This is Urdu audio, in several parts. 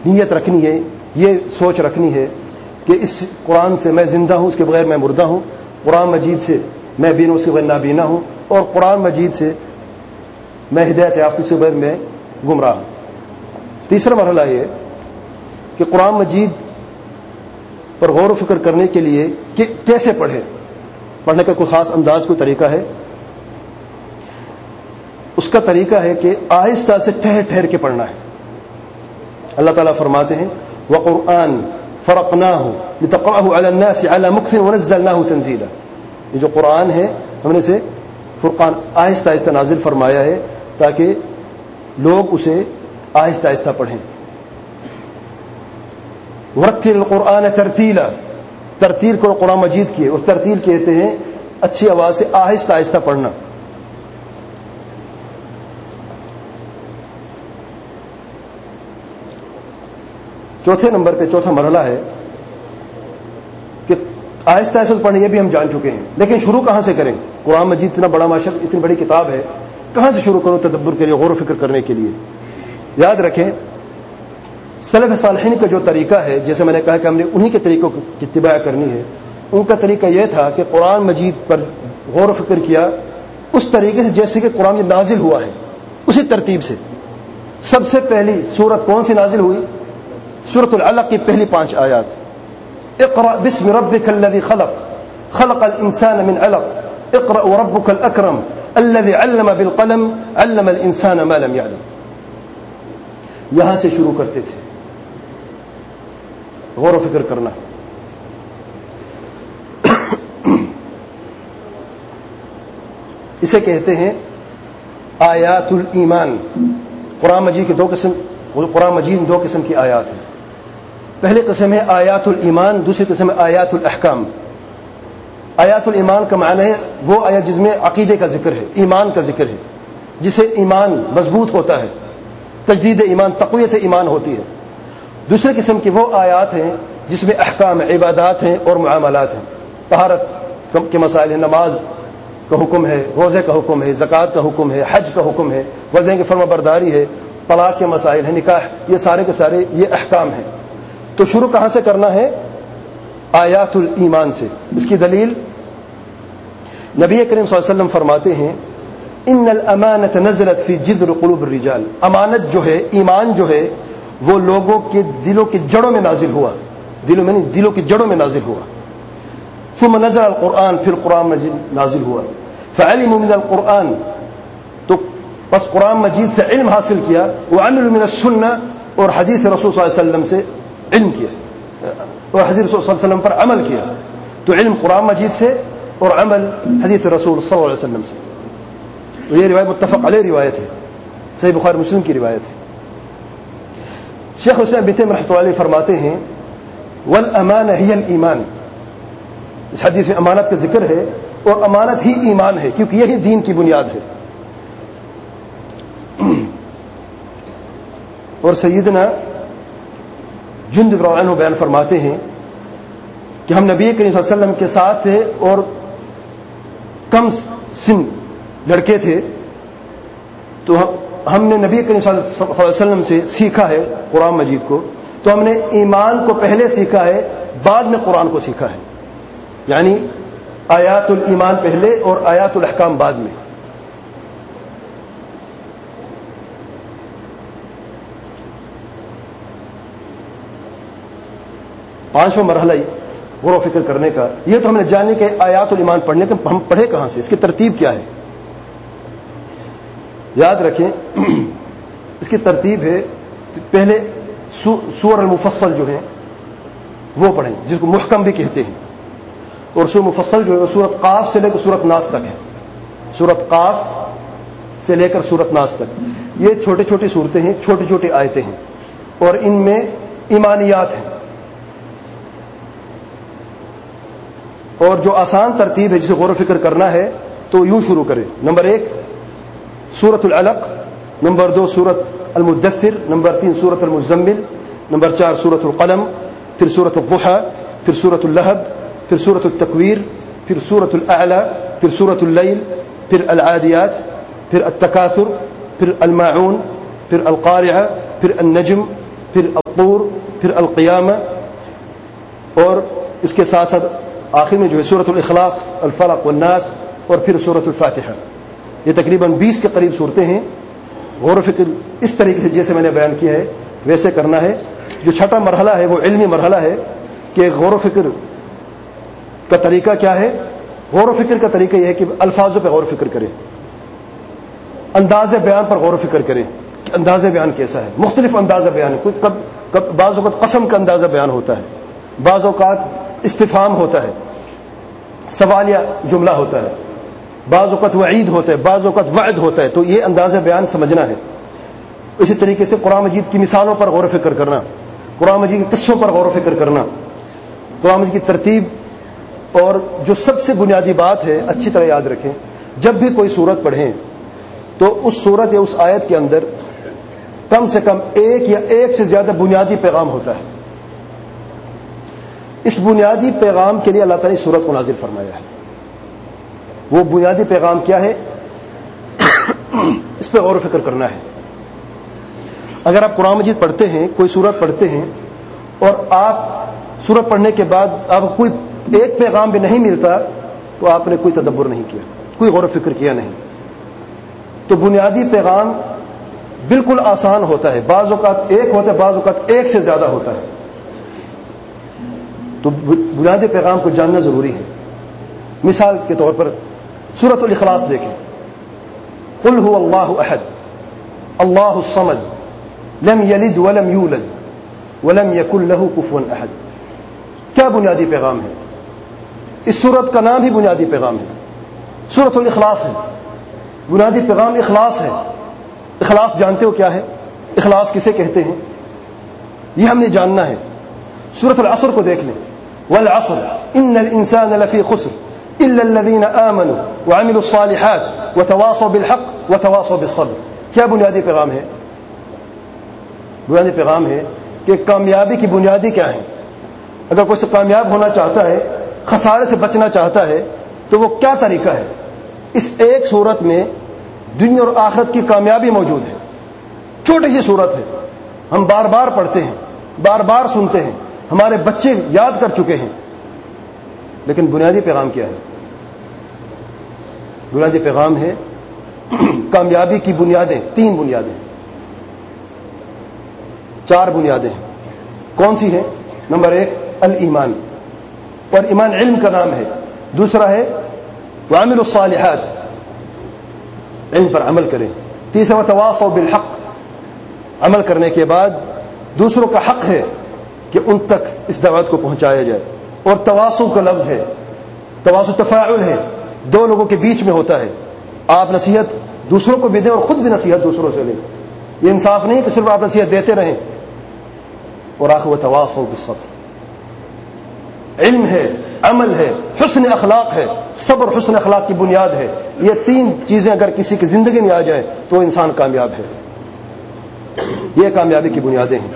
نیت رکھنی ہے, یہ سوچ رکھنی ہے کہ اس قرآن سے میں زندہ ہوں, اس کے بغیر میں مردہ ہوں. قرآن مجید سے میں بینا, اس کے بغیر نابینا ہوں. اور قرآن مجید سے میں ہدایت یافتہ, اس کے بغیر میں گمراہ ہوں. تیسرا مرحلہ یہ کہ قرآن مجید پر غور و فکر کرنے کے لیے کہ کیسے پڑھے. پڑھنے کا کوئی خاص انداز, کوئی طریقہ ہے؟ اس کا طریقہ ہے کہ آہستہ سے ٹھہر ٹھہر کے پڑھنا ہے. اللہ تعالیٰ فرماتے ہیں وَقُرْآنٍ فَرَقْنَاهُ لِتَقْرَأَهُ عَلَى النَّاسِ عَلَى مُكْثٍ وَنَزَّلْنَاهُ تَنزِيلًا. یہ جو قرآن ہے ہم نے اسے فرقان آہستہ آہستہ نازل فرمایا ہے تاکہ لوگ اسے آہستہ آہستہ پڑھیں. وَرَتِّلِ الْقُرْآنَ تَرْتِيلًا, ترتیل کو قرآن مجید کی, اور ترتیل کہتے ہیں اچھی آواز سے آہستہ آہستہ پڑھنا. چوتھے نمبر پہ چوتھا مرحلہ ہے کہ آہستہ آہستہ پڑھنا, یہ بھی ہم جان چکے ہیں, لیکن شروع کہاں سے کریں؟ قرآن مجید اتنا بڑا ماشاء, اتنی بڑی کتاب ہے, کہاں سے شروع کرو تدبر کے لیے, غور و فکر کرنے کے لیے؟ یاد رکھیں سلف صالحین کا جو طریقہ ہے, جیسے میں نے کہا کہ ہم نے انہی کے طریقوں کی اتباع کرنی ہے. ان کا طریقہ یہ تھا کہ قرآن مجید پر غور و فکر کیا اس طریقے سے جیسے کہ قرآن مجید نازل ہوا ہے, اسی ترتیب سے. سب سے پہلی سورت کون سی نازل ہوئی؟ سورۃ العلق کی پہلی 5 آیات. اقرأ بسم ربک الذی خلق خلق الانسان من علق اقرأ وربک الاکرم الذی علم بالقلم علم الانسان ما لم يعلم. یہاں سے شروع کرتے تھے غور و فکر کرنا. اسے کہتے ہیں آیات الایمان. قرآن مجید کے قرآن مجید 2 قسم کی آیات ہیں. پہلے قسم ہے آیات الایمان, دوسری قسم ہے آیات الاحکام. آیات الایمان کا معنی ہے وہ آیات جس میں عقیدے کا ذکر ہے, ایمان کا ذکر ہے, جسے ایمان مضبوط ہوتا ہے, تجدید ایمان, تقویت ایمان ہوتی ہے. دوسرے قسم کی وہ آیات ہیں جس میں احکام, عبادات ہیں اور معاملات ہیں. طہارت کے مسائل ہیں, نماز کا حکم ہے, روزے کا حکم ہے, زکوٰۃ کا حکم ہے, حج کا حکم ہے, والدین کی فرما برداری ہے, طلاق کے مسائل ہیں, نکاح, یہ سارے کے سارے یہ احکام ہیں. تو شروع کہاں سے کرنا ہے؟ آیات الایمان سے. اس کی دلیل نبی کریم صلی اللہ علیہ وسلم فرماتے ہیں ان الامانۃ نزلت فی جذر قلوب الرجال. امانت جو ہے, ایمان جو ہے, وہ لوگوں کے دلوں کی جڑوں میں نازل ہوا, دلوں میں نہیں, دلوں کی جڑوں میں نازل ہوا. ثم نزل القرآن, پھر قرآن مجید نازل ہوا. فعلموا من القرآن, تو بس قرآن مجید سے علم حاصل کیا. وعملوا من السنہ, اور حدیث رسول صلی اللہ علیہ وسلم سے علم کیا, اور حدیث رسول صلی اللہ علیہ وسلم پر عمل کیا. تو علم قرآن مجید سے اور عمل حدیث رسول صلی اللہ علیہ وسلم سے. تو یہ روایت متفق علیہ روایت ہے, صحیح بخاری مسلم کی روایت ہے. شیخ حسین بن تیمیہ رحمۃ اللہ علیہ فرماتے ہیں والامانہ ہی الایمان. اس حدیث میں امانت کا ذکر ہے, اور امانت ہی ایمان ہے, کیونکہ یہی دین کی بنیاد ہے. اور سیدنا جندب رضی اللہ عنہ بیان فرماتے ہیں کہ ہم نبی کریم صلی اللہ علیہ وسلم کے ساتھ تھے اور کم سن لڑکے تھے, تو ہم نے نبی کریم صلی اللہ علیہ وسلم سے سیکھا ہے قرآن مجید کو. تو ہم نے ایمان کو پہلے سیکھا ہے, بعد میں قرآن کو سیکھا ہے. یعنی آیات الایمان پہلے اور آیات الاحکام بعد میں. پانچواں مرحلہ غور و فکر کرنے کا, یہ تو ہم نے جانے کہ آیات الایمان پڑھنے کے, ہم پڑھے کہاں سے, اس کی ترتیب کیا ہے. یاد رکھیں اس کی ترتیب ہے پہلے سور المفصل جو ہیں وہ پڑھیں, جس کو محکم بھی کہتے ہیں. اور سور مفصل جو ہے سورت قاف سے لے کر سورت ناس تک ہے. سورت قاف سے لے کر سورت ناس تک یہ چھوٹی چھوٹی صورتیں ہیں, چھوٹی چھوٹی آیتیں ہیں, اور ان میں ایمانیات ہیں. اور جو آسان ترتیب ہے جسے غور و فکر کرنا ہے تو یوں شروع کریں. نمبر 1 سورۃ العلق, نمبر 2 سورۃ المدثر, نمبر 3 سورۃ المزمل, نمبر 4 سورۃ القلم, پھر سورۃ الضحى, پھر سورۃ اللہب, پھر سورۃ التکویر, پھر سورۃ الاعلی, پھر سورۃ اللیل, پھر العادیات, پھر التکاثر, پھر الماعون, پھر القارعہ, پھر النجم, پھر الطور، پھر القیامہ، اور اس کے ساتھ ساتھ آخر میں جو ہے سورۃ الاخلاص، الفلق والناس، اور پھر سورۃ الفاتحہ. یہ تقریباً 20 کے قریب صورتیں ہیں. غور و فکر اس طریقے سے جیسے میں نے بیان کیا ہے ویسے کرنا ہے. جو چھٹا مرحلہ ہے وہ علمی مرحلہ ہے کہ غور و فکر کا طریقہ کیا ہے. غور و فکر کا طریقہ یہ ہے کہ الفاظوں پہ غور و فکر کریں، انداز بیان پر غور و فکر کریں کہ انداز بیان کیسا ہے. مختلف انداز بیان ہے. بعض اوقات قسم کا انداز بیان ہوتا ہے، بعض اوقات استفہام ہوتا ہے، سوالیہ جملہ ہوتا ہے، بعض اوقات وعید ہوتا ہے، بعض اوقات وعد ہوتا ہے. تو یہ انداز بیان سمجھنا ہے. اسی طریقے سے قرآن مجید کی مثالوں پر غور و فکر کرنا، قرآن مجید کے قصوں پر غور و فکر کرنا، قرآن مجید کی ترتیب. اور جو سب سے بنیادی بات ہے اچھی طرح یاد رکھیں، جب بھی کوئی سورت پڑھیں تو اس سورت یا اس آیت کے اندر کم سے کم ایک یا ایک سے زیادہ بنیادی پیغام ہوتا ہے. اس بنیادی پیغام کے لیے اللہ تعالیٰ نے سورت کو نازل فرمایا ہے. وہ بنیادی پیغام کیا ہے اس پہ غور و فکر کرنا ہے. اگر آپ قرآن مجید پڑھتے ہیں، کوئی سورت پڑھتے ہیں، اور آپ سورت پڑھنے کے بعد آپ کو کوئی ایک پیغام بھی نہیں ملتا تو آپ نے کوئی تدبر نہیں کیا، کوئی غور و فکر کیا نہیں. تو بنیادی پیغام بالکل آسان ہوتا ہے، بعض اوقات ایک ہوتا ہے، بعض اوقات ایک سے زیادہ ہوتا ہے. تو بنیادی پیغام کو جاننا ضروری ہے. مثال کے طور پر سورۃ الاخلاص دیکھیں. قل هو اللہ احد اللہ الصمد لم یلد ولم یولد ولم یکن له کفوا احد. کیا بنیادی پیغام ہے؟ اس سورت کا نام ہی بنیادی پیغام ہے، سورۃ الاخلاص ہے. بنیادی پیغام اخلاص ہے. اخلاص جانتے ہو کیا ہے؟ اخلاص کسے کہتے ہیں یہ ہم نے جاننا ہے. سورۃ العصر کو دیکھ لیں. والعصر ان الانسان لفی خسر الا الذين آمنوا وعملوا الصالحات وتواصوا بالحق وتواصوا بالصبر. کیا بنیادی پیغام ہے؟ بنیادی پیغام ہے کہ کامیابی کی بنیادی کیا ہے. اگر کوئی کامیاب ہونا چاہتا ہے، خسارے سے بچنا چاہتا ہے، تو وہ کیا طریقہ ہے؟ اس ایک صورت میں دنیا اور آخرت کی کامیابی موجود ہے. چھوٹی سی صورت ہے، ہم بار بار پڑھتے ہیں، بار بار سنتے ہیں، ہمارے بچے یاد کر چکے ہیں. لیکن بنیادی پیغام کیا ہے؟ بنیادی پیغام ہے کامیابی کی بنیادیں. 3 بنیادیں، 4 بنیادیں ہیں. کون سی ہیں؟ نمبر 1 الایمان، اور ایمان علم کا نام ہے. دوسرا ہے وعملوا الصالحات، علم پر عمل کریں. تیسرا وتواصوا بالحق، عمل کرنے کے بعد دوسروں کا حق ہے کہ ان تک اس دعوت کو پہنچایا جائے. اور تواصو کا لفظ ہے، تواصو تفاعل ہے، 2 لوگوں کے بیچ میں ہوتا ہے. آپ نصیحت دوسروں کو بھی دیں اور خود بھی نصیحت دوسروں سے لیں. یہ انصاف نہیں کہ صرف آپ نصیحت دیتے رہیں. اور آخر وتواصوا بالصبر، علم ہے، عمل ہے، حسن اخلاق ہے. صبر حسن اخلاق کی بنیاد ہے. یہ 3 چیزیں اگر کسی کی زندگی میں آ جائے تو انسان کامیاب ہے. یہ کامیابی کی بنیادیں ہیں.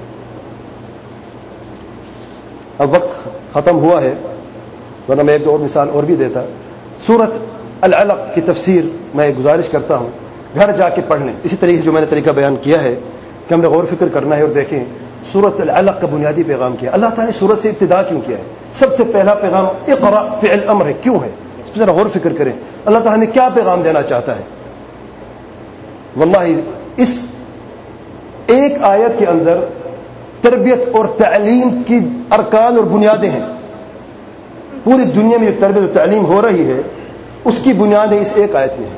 اب وقت ختم ہوا ہے، ورنہ میں ایک اور مثال اور بھی دیتا. سورۃ العلق کی تفسیر میں ایک گزارش کرتا ہوں، گھر جا کے پڑھ لیں. اسی طریقے سے جو میں نے طریقہ بیان کیا ہے کہ ہم نے غور فکر کرنا ہے اور دیکھیں سورۃ العلق کا بنیادی پیغام کیا. اللہ تعالیٰ نے سورت سے ابتدا کیوں کیا ہے؟ سب سے پہلا پیغام اقرا فعل امر ہے. کیوں ہے؟ اس پہ ذرا غور فکر کریں. اللہ تعالیٰ ہمیں کیا پیغام دینا چاہتا ہے؟ واللہ اس ایک آیت کے اندر تربیت اور تعلیم کی ارکان اور بنیادیں ہیں. پوری دنیا میں جو تربیت اور تعلیم ہو رہی ہے اس کی بنیادیں اس ایک آیت میں ہیں.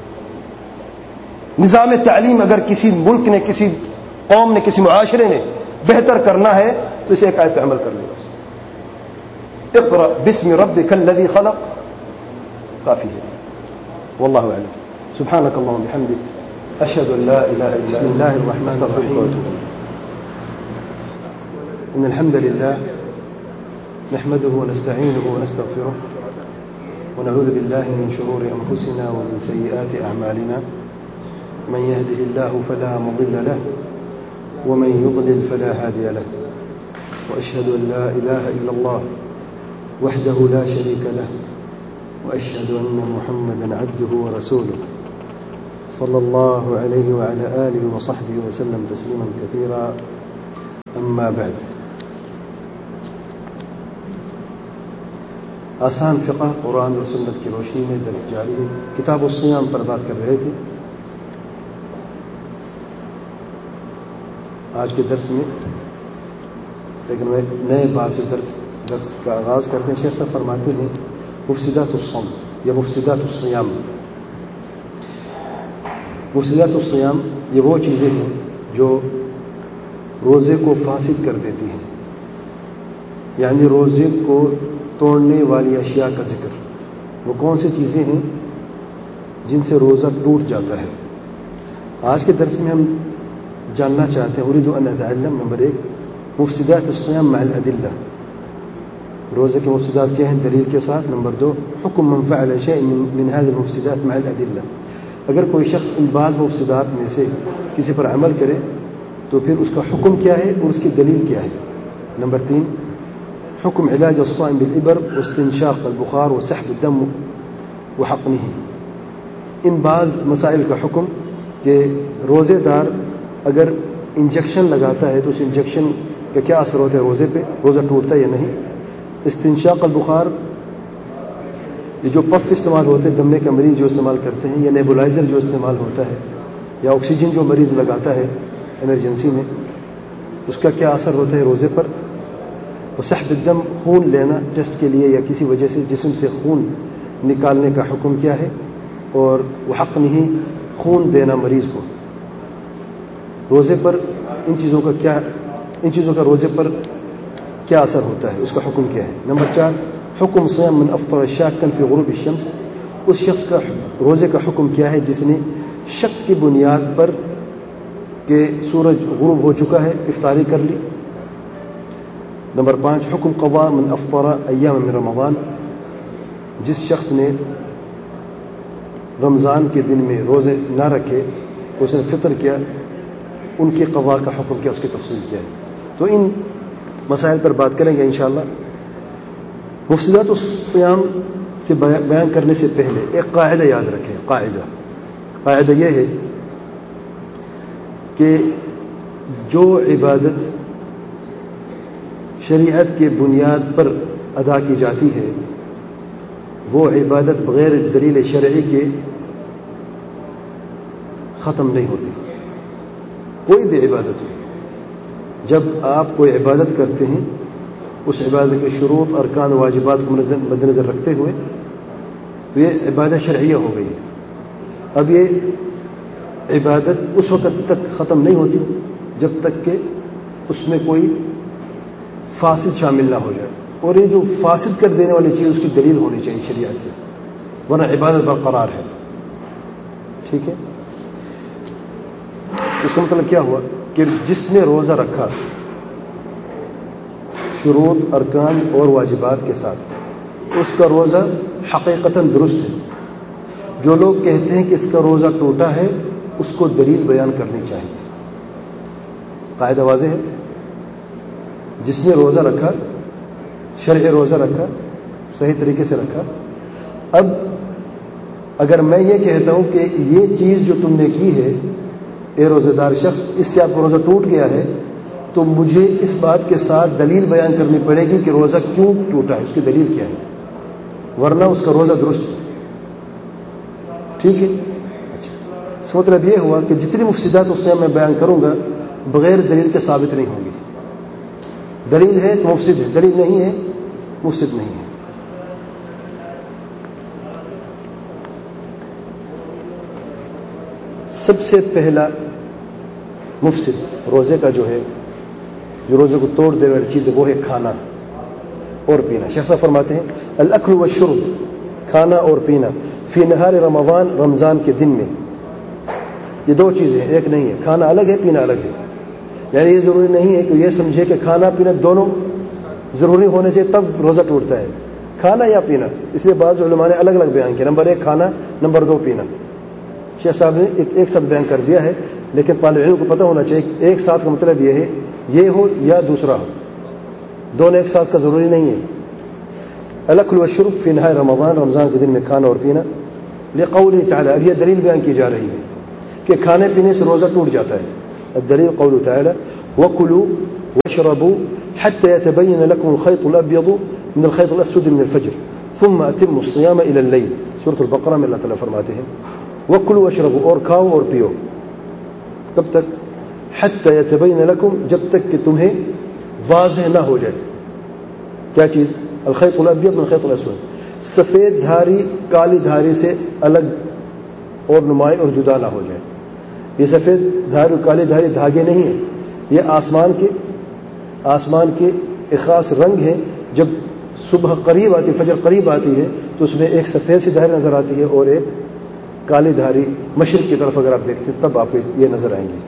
نظام تعلیم اگر کسی ملک نے، کسی قوم نے، کسی معاشرے نے بہتر کرنا ہے تو اس ایک آیت پہ عمل کر لے. بس اقرأ بسم ربک الذی خلق کافی ہے. واللہ اعلم. سبحانک اللہم بحمدک اشہد ان لا الہ الا انت اللہ الرحمن الرحیم. ان الحمد لله نحمده ونستعينه ونستغفره ونعوذ بالله من شرور انفسنا ومن سيئات اعمالنا. من يهده الله فلا مضل له ومن يضلل فلا هادي له. واشهد ان لا اله الا الله وحده لا شريك له واشهد ان محمدا عبده ورسوله صلى الله عليه وعلى اله وصحبه وسلم تسليما كثيرا. اما بعد. آسان فقہ قرآن اور سنت کی روشنی میں درس جاری ہے. کتاب الصیام پر بات کر رہے تھے. آج کے درس میں لیکن میں نئے باب سے درس کا آغاز کرتے ہیں. شیخ صاحب فرماتے ہیں مفسدات الصوم یا مفسدات الصیام. مفسدات الصیام یہ وہ چیزیں ہیں جو روزے کو فاسد کر دیتی ہیں، یعنی روزے کو توڑنے والی اشیاء کا ذکر. وہ کون سی چیزیں ہیں جن سے روزہ ٹوٹ جاتا ہے؟ آج کے درس میں ہم جاننا چاہتے ہیں. اريد ان اتعلم نمبر 1 مفسدات الصيام مع الادلہ. روزے کے مفسدات کیا ہیں دلیل کے ساتھ. نمبر 2 حکم من فعل شيء من هذه المفسدات مع الادلہ. اگر کوئی شخص ان بعض مفسدات میں سے کسی پر عمل کرے تو پھر اس کا حکم کیا ہے اور اس کی دلیل کیا ہے. نمبر 3 حکم علاج الصائم بالابر واستنشاق البخار وسحب الدم وحقنه. ان بعض مسائل کا حکم کہ روزے دار اگر انجیکشن لگاتا ہے تو اس انجیکشن کا کیا اثر ہوتا ہے روزے پہ، روزہ ٹوٹتا ہے یا نہیں. استنشاق البخار یہ جو پف استعمال ہوتے ہیں دمے کا مریض جو استعمال کرتے ہیں، یا نیبولائزر جو استعمال ہوتا ہے، یا آکسیجن جو مریض لگاتا ہے ایمرجنسی میں، اس کا کیا اثر ہوتا ہے روزے پر. وسحب الدم خون لینا ٹیسٹ کے لیے یا کسی وجہ سے جسم سے خون نکالنے کا حکم کیا ہے. اور وہ حق نہیں خون دینا مریض کو. روزے پر ان چیزوں کا روزے پر کیا اثر ہوتا ہے، اس کا حکم کیا ہے. نمبر 4 حکم صيام من افطر شاكا في غروب الشمس. اس شخص کا روزے کا حکم کیا ہے جس نے شک کی بنیاد پر کہ سورج غروب ہو چکا ہے افطاری کر لی. نمبر 5 حکم قضاء من افطر ایام من رمضان. جس شخص نے رمضان کے دن میں روزے نہ رکھے، اس نے فطر کیا، ان کی قضاء کا حکم کیا، اس کی تفصیل کیا ہے. تو ان مسائل پر بات کریں گے انشاءاللہ. مفسدات الصیام سے بیان کرنے سے پہلے ایک قاعدہ یاد رکھیں. قاعدہ یہ ہے کہ جو عبادت شریعت کے بنیاد پر ادا کی جاتی ہے وہ عبادت بغیر دلیل شرعی کے ختم نہیں ہوتی. کوئی بھی عبادت ہو، جب آپ کوئی عبادت کرتے ہیں اس عبادت کے شروط ارکان واجبات کو مد نظر رکھتے ہوئے تو یہ عبادت شرعیہ ہو گئی. اب یہ عبادت اس وقت تک ختم نہیں ہوتی جب تک کہ اس میں کوئی فاسد شامل نہ ہو جائے. اور یہ جو فاسد کر دینے والی چیز اس کی دلیل ہونی چاہیے شریعت سے، ورنہ عبادت برقرار ہے. ٹھیک ہے. اس کا مطلب کیا ہوا کہ جس نے روزہ رکھا شروط ارکان اور واجبات کے ساتھ اس کا روزہ حقیقتاً درست ہے. جو لوگ کہتے ہیں کہ اس کا روزہ ٹوٹا ہے اس کو دلیل بیان کرنی چاہیے. قاعدہ واضح ہے. جس نے روزہ رکھا شرعی روزہ رکھا صحیح طریقے سے رکھا، اب اگر میں یہ کہتا ہوں کہ یہ چیز جو تم نے کی ہے اے روزہ دار شخص اس سے آپ کا روزہ ٹوٹ گیا ہے، تو مجھے اس بات کے ساتھ دلیل بیان کرنی پڑے گی کہ روزہ کیوں ٹوٹا ہے، اس کی دلیل کیا ہے، ورنہ اس کا روزہ درست ہے. ٹھیک ہے. اس کا مطلب یہ ہوا کہ جتنی مفسدات اس سے میں بیان کروں گا بغیر دلیل کے ثابت نہیں ہوں گی. دلیل ہے تو مفسد ہے، دلیل نہیں ہے مفسد نہیں ہے. سب سے پہلا مفسد روزے کا جو ہے، جو روزے کو توڑ دے والی چیز ہے، وہ ہے کھانا اور پینا. شیخ صاحب فرماتے ہیں الاکل والشرب، کھانا اور پینا، فی نہار رمضان، رمضان کے دن میں. یہ دو چیزیں ہیں، ایک نہیں ہے. کھانا الگ ہے، پینا الگ ہے. یعنی یہ ضروری نہیں ہے کہ یہ سمجھے کہ کھانا پینا دونوں ضروری ہونے چاہیے تب روزہ ٹوٹتا ہے، کھانا یا پینا. اس لیے بعض علماء نے الگ الگ بیان کیا. نمبر 1 کھانا، نمبر 2 پینا. شیخ صاحب نے ایک ساتھ بیان کر دیا ہے، لیکن طالب علم کو پتہ ہونا چاہیے کہ ایک ساتھ کا مطلب یہ ہے یہ ہو یا دوسرا ہو، دونوں ایک ساتھ کا ضروری نہیں ہے. الاکل والشرب فی نہار رمضان، رمضان کے دن میں کھانا اور پینا. لقوله تعالی، اب یہ دلیل بیان کی جا رہی ہے کہ کھانے پینے سے روزہ ٹوٹ جاتا ہے. الدلیل قوله تعالی وَكُلُوا واشربوا حتى يتبين لكم الخيط الأبيض من الخيط الأسود من الفجر ثم أتموا الصيام إلى الليل. سورة البقرہ میں اللہ تعالیٰ فرماتے ہیں وَكُلُوا وَاشْرَبُوا، اور کھاؤ اور پیو. کب تک؟ حَتَّى يَتَبَيَّنَ لَكُمْ، جب تک کہ تمہیں واضح نہ ہو جائے. کیا چیز؟ الخيط الأبيض من الخيط الأسود، سفید دھاری کالی دھاری سے الگ اور نمایاں اور جدا نہ ہو جائے. یہ سفید دھاری اور کالی دھاری دھاگے نہیں ہیں، یہ آسمان کے ایک خاص رنگ ہیں. جب صبح قریب آتی، فجر قریب آتی ہے تو اس میں ایک سفید سی دھاری نظر آتی ہے اور ایک کالی دھاری مشرق کی طرف اگر آپ دیکھتے ہیں تب آپ کو یہ نظر آئیں گے.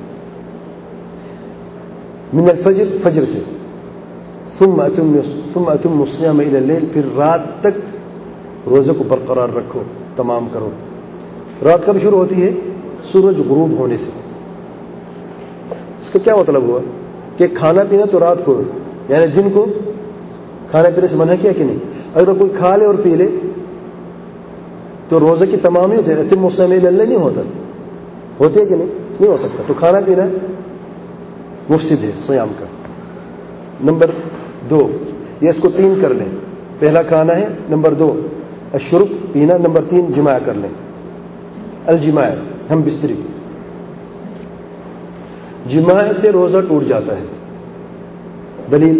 من الفجر، فجر سے. ثم اتم الصيام الى الليل، پھر رات تک روزے کو برقرار رکھو، تمام کرو. رات کب شروع ہوتی ہے؟ سورج غروب ہونے سے. اس کا کیا مطلب ہوا کہ کھانا پینا تو رات کو، یعنی دن کو کھانے پینے سے منع کیا کہ نہیں؟ اگر کوئی کھا لے اور پی لے تو روزے کی تمام ہی ہوتے ہیں. اتم الصيام الى الليل نہیں ہوتا، ہوتے ہے کہ نہیں ہو سکتا. تو کھانا پینا مفسد ہے صیام کا. نمبر 2، یہ اس کو 3 کر لیں. پہلا کھانا ہے، نمبر 2 الشرب پینا، نمبر 3 جماع کر لیں. الجماع، ہم بستری. جماع سے روزہ ٹوٹ جاتا ہے. دلیل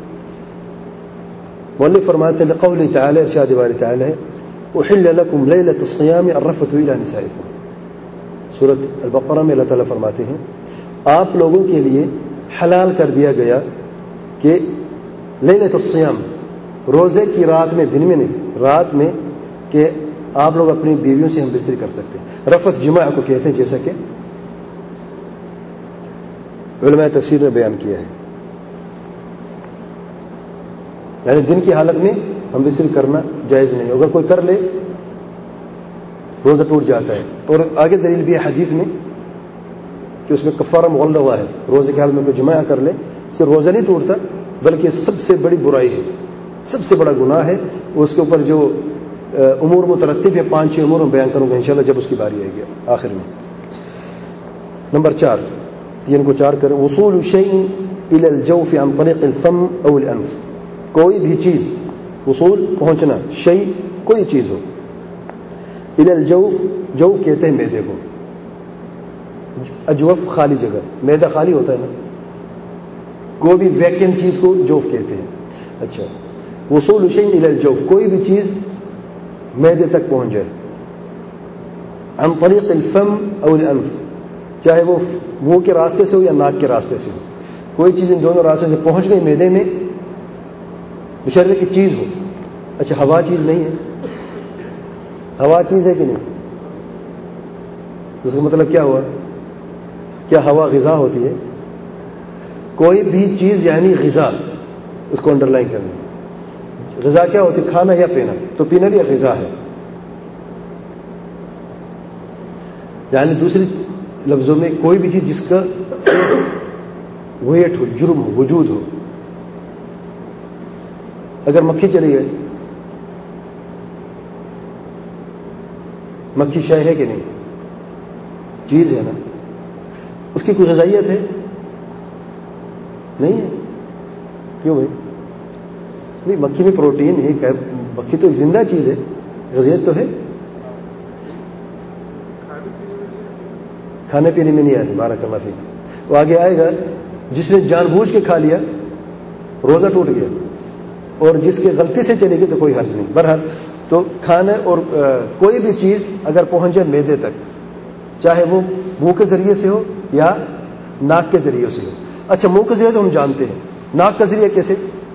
مؤلف فرماتے ہیں لقول تعالی، ارشاد باری تعالی ہے احل لکم لیلۃ الصیام الرفث الی نسائکم. سورۃ البقرہ میں اللہ تعالیٰ فرماتے ہیں آپ لوگوں کے لیے حلال کر دیا گیا کہ لیلۃ الصیام، روزے کی رات میں، دن میں نہیں، رات میں، کہ آپ لوگ اپنی بیویوں سے ہم بستری کر سکتے ہیں. رفث جماع کو کہتے ہیں، جیسا کہ علماء تفسیر نے بیان کیا ہے. یعنی دن کی حالت میں ہم بستری کرنا جائز نہیں. اگر کوئی کر لے روزہ ٹوٹ جاتا ہے. اور آگے دلیل بھی ہے حدیث میں کہ اس میں کفارہ مغلظہ ہے. روزے کی حالت میں کوئی جماع کر لے صرف روزہ نہیں ٹوٹتا بلکہ سب سے بڑی برائی ہے، سب سے بڑا گناہ ہے. اس کے اوپر جو امور مترتب ہے 5-6 امور میں بیان کروں گا انشاءاللہ جب اس کی باری آئے گی آخر میں. نمبر 4، 3 کو 4 کریں. وصول شيء الى الجوف عن طريق الفم او الانف، کوئی بھی چیز، وصول پہنچنا، شيء کوئی چیز ہو، الى الجوف، جوف کہتے ہیں معدے کو. اجوف خالی جگہ، معدہ خالی ہوتا ہے نا، کوئی بھی ویکینٹ چیز کو جوف کہتے ہیں. اچھا، وصول شيء الى الجوف، کوئی بھی چیز معدے تک پہنچ جائے. عن طریق الفم او الانف، چاہے وہ منہ کے راستے سے ہو یا ناک کے راستے سے ہو، کوئی چیز ان دونوں راستے سے پہنچ گئی معدے میں، بشرطے کی چیز ہو. اچھا، ہوا چیز نہیں ہے؟ ہوا چیز ہے کہ نہیں؟ اس کا مطلب کیا ہوا؟ کیا ہوا غذا ہوتی ہے؟ کوئی بھی چیز یعنی غذا، اس کو انڈر لائن کرنا. غذا کیا ہوتی ہے؟ کھانا یا پینا. تو پینا بھی غذا ہے. یعنی دوسری لفظوں میں کوئی بھی چیز جس کا ویٹ ہو، جرم ہو، وجود ہو. اگر مکھی چلی گئی، مکھی شے ہے کہ نہیں؟ چیز ہے نا. اس کی کوئی غذائیت ہے؟ نہیں ہے. کیوں بھائی؟ مکھی میں پروٹین ہے، مکھی تو ایک زندہ چیز ہے، غذائیت تو ہے. کھانے پینے میں نہیں آتی. بارک اللہ فیک. وہ آگے آئے گا جس نے جان بوجھ کے کھا لیا روزہ ٹوٹ گیا، اور جس کے غلطی سے چلے گی تو کوئی حرج نہیں. بہرحال تو کھانے اور کوئی بھی چیز اگر پہنچ جائے معدے تک، چاہے وہ منہ کے ذریعے سے ہو یا ناک کے ذریعے سے ہو. اچھا، منہ کے ذریعے تو ہم جانتے ہیں، ناک کا ذریعہ کیسے؟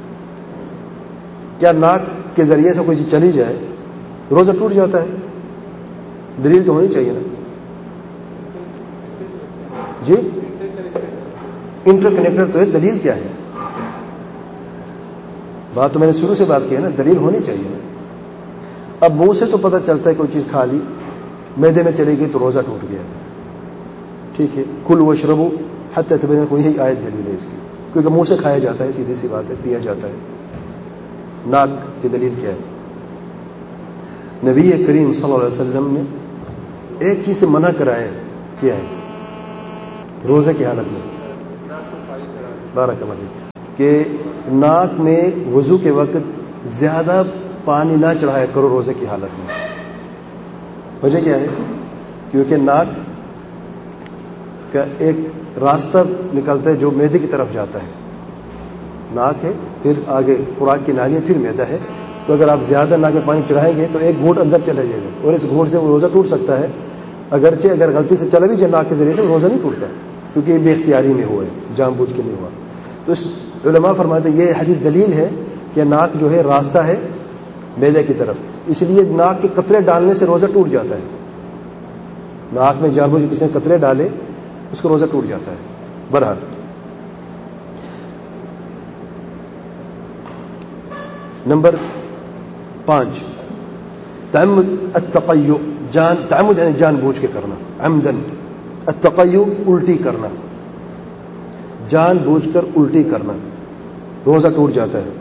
کیا ناک کے ذریعے سے کوئی چیز چلی جائے روزہ ٹوٹ جاتا ہے؟ دلیل تو ہونی چاہیے نا جی. انٹر کنیکٹر تو ہے، دلیل کیا ہے؟ بات تو میں نے شروع سے بات کی ہے نا، دلیل ہونی چاہیے نا. اب منہ سے تو پتہ چلتا ہے کوئی چیز کھا لی، معدے میں چلی گئی تو روزہ ٹوٹ گیا. ٹھیک ہے، کلوا واشربوا حتی یتبین لکم، یہی آیت دلیل ہے اس کی، کیونکہ منہ سے کھایا جاتا ہے، سیدھی سی بات ہے، پیا جاتا ہے. ناک کی دلیل کیا ہے؟ نبی کریم صلی اللہ علیہ وسلم نے ایک چیز سے منع کرایا کیا ہے روزے کی حالت میں. بارک اللہ فیک. کہ ناک میں وضو کے وقت زیادہ پانی نہ چڑھایا کرو روزے کی حالت میں. وجہ کیا ہے؟ کیونکہ ناک کا ایک راستہ نکلتا ہے جو معدے کی طرف جاتا ہے. ناک ہے، پھر آگے خوراک کی نالی ہے، پھر معدہ ہے. تو اگر آپ زیادہ ناک میں پانی چڑھائیں گے تو ایک گھونٹ اندر چلا جائے گا، اور اس گھونٹ سے وہ روزہ ٹوٹ سکتا ہے. اگرچہ اگر غلطی سے چلا بھی جائے ناک کے ذریعے سے روزہ نہیں ٹوٹتا، کیونکہ یہ بے اختیاری میں ہوا ہے، جان بوجھ کے نہیں ہوا. تو اس علماء فرماتے ہیں یہ حدیث دلیل ہے کہ ناک جو ہے راستہ ہے معدے کی طرف، اس لیے ناک کے قطرے ڈالنے سے روزہ ٹوٹ جاتا ہے. ناک میں جان بوجھ کسی نے قطرے ڈالے اس کو روزہ ٹوٹ جاتا ہے. بہرحال نمبر 5 تعمد التقیؤ، تعمد یعنی جان بوجھ کے کرنا، عمدن. التقیؤ الٹی کرنا، جان بوجھ کر الٹی کرنا، روزہ ٹوٹ جاتا ہے.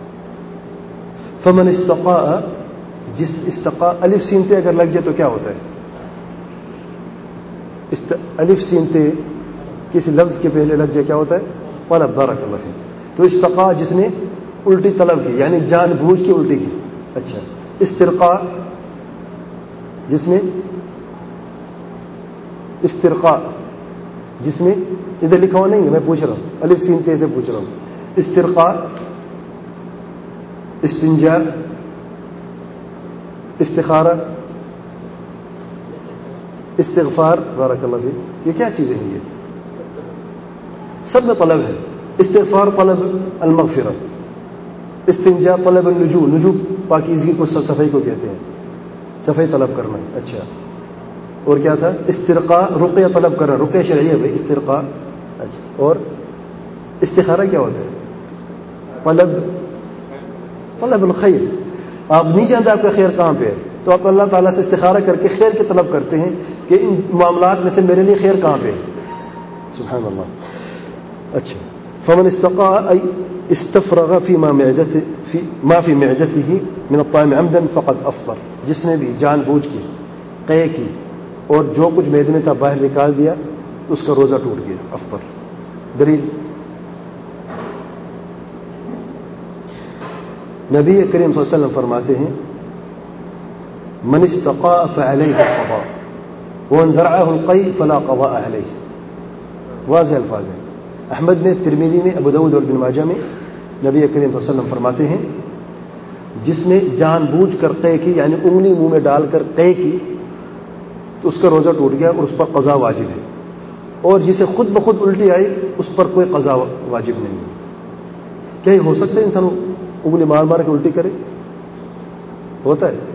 فمن استقاء، جس استقاء الف سین تے اگر لگ جائے تو کیا ہوتا ہے؟ الف سین تے کسی لفظ کے پہلے لگ جائے کیا ہوتا ہے؟ طلب. بارک اللہ فیک. تو استقاء جس نے الٹی طلب کی یعنی جان بوجھ کے الٹی کی. اچھا. استرقاء جس نے ادھر لکھا ہوا نہیں ہے، میں پوچھ رہا ہوں، الف سین تے سے پوچھ رہا ہوں. استرقاء، استنجاء، استخارہ، استغفار. بارک اللہ فیک. یہ کیا چیزیں ہیں؟ یہ سب میں طلب ہے. استغفار طلب المغفرہ، استنجاء طلب النجو، نجو پاکیزگی کو، صفائی کو کہتے ہیں، صفائی طلب کرنا. اچھا. اور کیا تھا؟ استرقاء رقیہ طلب کرنا، رقیہ شرعی ہے بھائی استرقاء. اچھا. اور استخارہ کیا ہوتا ہے؟ طلب الخیر. آپ نہیں جانتے آپ کا خیر کہاں پہ ہے، تو آپ اللہ تعالیٰ سے استخارہ کر کے خیر کی طلب کرتے ہیں کہ ان معاملات میں سے میرے لیے خیر کہاں پہ ہے. سبحان اللہ. اچھا. فمن استقاء ای استفرغ فيما معدته من الطعام عمدا فقد افطر. جس نے بھی جان بوجھ کی قے کی اور جو کچھ معدے میں تھا باہر نکال دیا تو اس کا روزہ ٹوٹ گیا. افطر. دلیل نبی کریم صلی اللہ علیہ وسلم فرماتے ہیں من استقاء فعليه القضاء ومن ذرعه القيء فلا قضاء عليه. واضح الفاظ ہیں. احمد میں، ترمذی میں، ابو داؤد اور ابن ماجہ میں نبی کریم صلی اللہ علیہ وسلم فرماتے ہیں جس نے جان بوجھ کر قے کی یعنی انگلی منہ میں ڈال کر قے کی تو اس کا روزہ ٹوٹ گیا اور اس پر قضا واجب ہے. اور جسے خود بخود الٹی آئی اس پر کوئی قضا واجب نہیں ہے. کیا یہ ہو سکتا ہے انسان انگلی مار مار کے الٹی کرے؟ ہوتا ہے.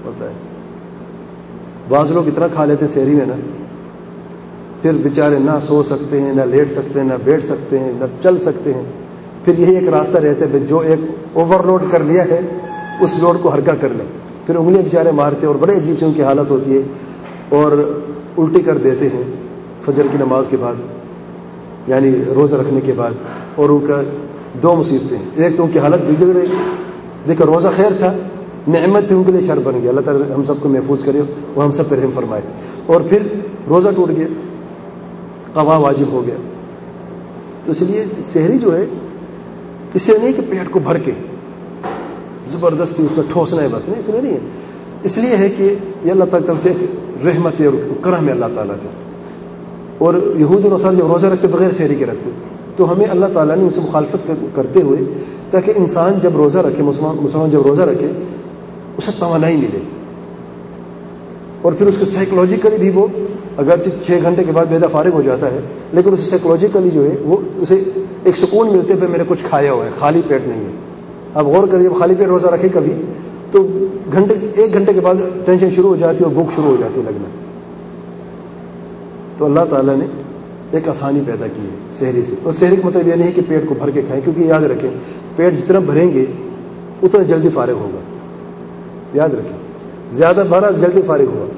بعض لوگ اتنا کھا لیتے ہیں سحری میں نا، پھر بیچارے نہ سو سکتے ہیں، نہ لیٹ سکتے ہیں، نہ بیٹھ سکتے ہیں، نہ چل سکتے ہیں. پھر یہی ایک راستہ رہتا ہے جو ایک اوور لوڈ کر لیا ہے اس لوڈ کو ہلکا کر لیں. پھر انگلیاں بیچارے مارتے اور بڑے عجیب سے ان کی حالت ہوتی ہے اور الٹی کر دیتے ہیں فجر کی نماز کے بعد، یعنی روزہ رکھنے کے بعد. اور ان کا دو مصیبتیں، ایک تو ان کی حالت بگڑ گئی، دیکھو روزہ خیر تھا، نعمت تھی، ان کے لیے شر بن گیا. اللہ تعالیٰ ہم سب کو محفوظ کرے، وہ ہم سب پہ رحم فرمائے. اور پھر روزہ ٹوٹ گیا، قضا واجب ہو گیا. تو اس لیے سحری جو ہے اس لیے نہیں کہ پیٹ کو بھر کے زبردستی اس میں ٹھوسنا ہے بس، نہیں، اس لیے نہیں ہے. اس لیے ہے کہ یہ اللہ تعالیٰ سے رحمت اور کرم ہے اللہ تعالیٰ کا. اور یہود اور نصارا جب روزہ رکھتے بغیر سحری کے رکھتے، تو ہمیں اللہ تعالیٰ نے ان سے مخالفت کرتے ہوئے تاکہ انسان جب روزہ رکھے، مسلمان جب روزہ رکھے اسے توانائی ملے، اور پھر اس کو سائیکولوجیکلی بھی وہ اگرچہ 6 گھنٹے کے بعد معدہ فارغ ہو جاتا ہے لیکن اسے سائیکولوجیکلی جو ہے وہ اسے ایک سکون ملتے پہ میں نے کچھ کھایا ہوا ہے، خالی پیٹ نہیں ہے. اب غور کریے، جب خالی پیٹ روزہ رکھے کبھی تو 1 گھنٹے کے بعد ٹینشن شروع ہو جاتی ہے اور بھوک شروع ہو جاتی ہے لگنا. تو اللہ تعالیٰ نے ایک آسانی پیدا کی ہے سحری سے. اور سحری کا مطلب یہ نہیں کہ پیٹ کو بھر کے کھائیں، کیونکہ یاد رکھیں پیٹ جتنا بھریں گے اتنا جلدی فارغ ہوگا. یاد رکھیں زیادہ بھرا جلدی فارغ ہوگا.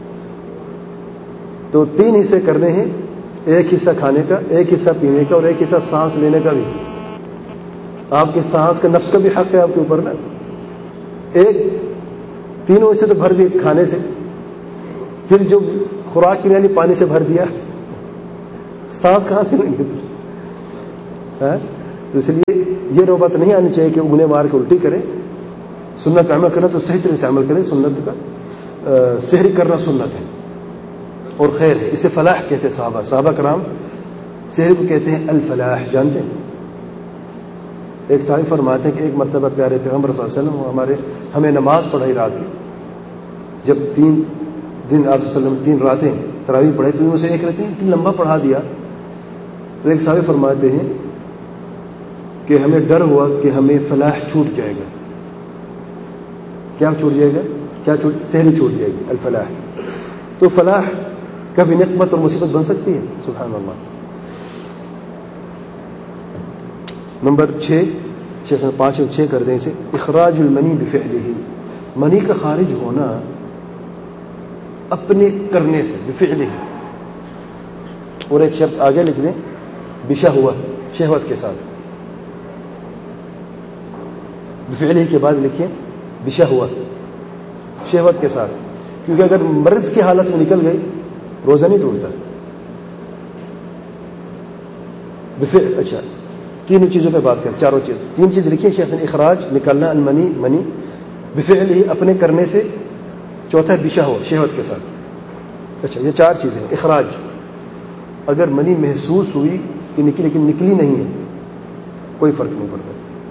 تو 3 حصے کرنے ہیں، ایک حصہ کھانے کا، ایک حصہ پینے کا، اور ایک حصہ سانس لینے کا بھی. آپ کے سانس کا نفس کا بھی حق ہے آپ کے اوپر نا. ایک 3 حصے تو بھر دیے کھانے سے، پھر جو خوراک کے لیے پانی سے بھر دیا، سانس کہاں سے لیں گے؟ تو اس لیے یہ نوبت نہیں آنی چاہیے کہ انگلیں مار کے الٹی کرے. سنت پہ عمل کرنا تو صحیح طرح سے عمل کرے. سنت کا سحری کرنا سنت ہے اور خیر ہے. اسے فلاح کہتے ہیں صحابہ کرام. سحری کو کہتے ہیں الفلاح. جانتے ہیں ایک صحابی فرماتے ہیں کہ ایک مرتبہ پیارے پیغمبر صلی اللہ علیہ وسلم ہمیں نماز پڑھائی رات کی. جب 3 دن آپ صلی اللہ علیہ وسلم 3 راتیں تراویح پڑھائی تو ان سے ایک رات اتنی لمبا پڑھا دیا. تو ایک صحابی فرماتے ہیں کہ ہمیں ڈر ہوا کہ ہمیں فلاح چھوٹ جائے گا. کیا چھوٹ جائے گا؟ سحری چھوٹ جائے گی. الفلاح. تو فلاح کبھی نقمت اور مصیبت بن سکتی ہے. سبحان اللہ. نمبر 5 اور 6 کر دیں اسے. اخراج المنی بفعلہ. منی کا خارج ہونا اپنے کرنے سے. بفعلہ. اور ایک شرط آگے لکھ دیں بشہوہ. شہوت کے ساتھ. بفعلہ کے بعد لکھیں بشہوہ. شہوت کے ساتھ. کیونکہ اگر مرض کی حالت میں نکل گئی روزہ نہیں ٹوٹتا. اچھا 3 چیزوں پہ بات کریں. 4 چیز 3 چیز لکھیے شیخ نے. اخراج نکلنا. المنی منی. بفعلہ اپنے کرنے سے. چوتھا بشہوہ شہوت کے ساتھ. اچھا یہ 4 چیزیں. اخراج اگر منی محسوس ہوئی کہ نکلی لیکن نکلی نہیں ہے کوئی فرق نہیں پڑتا.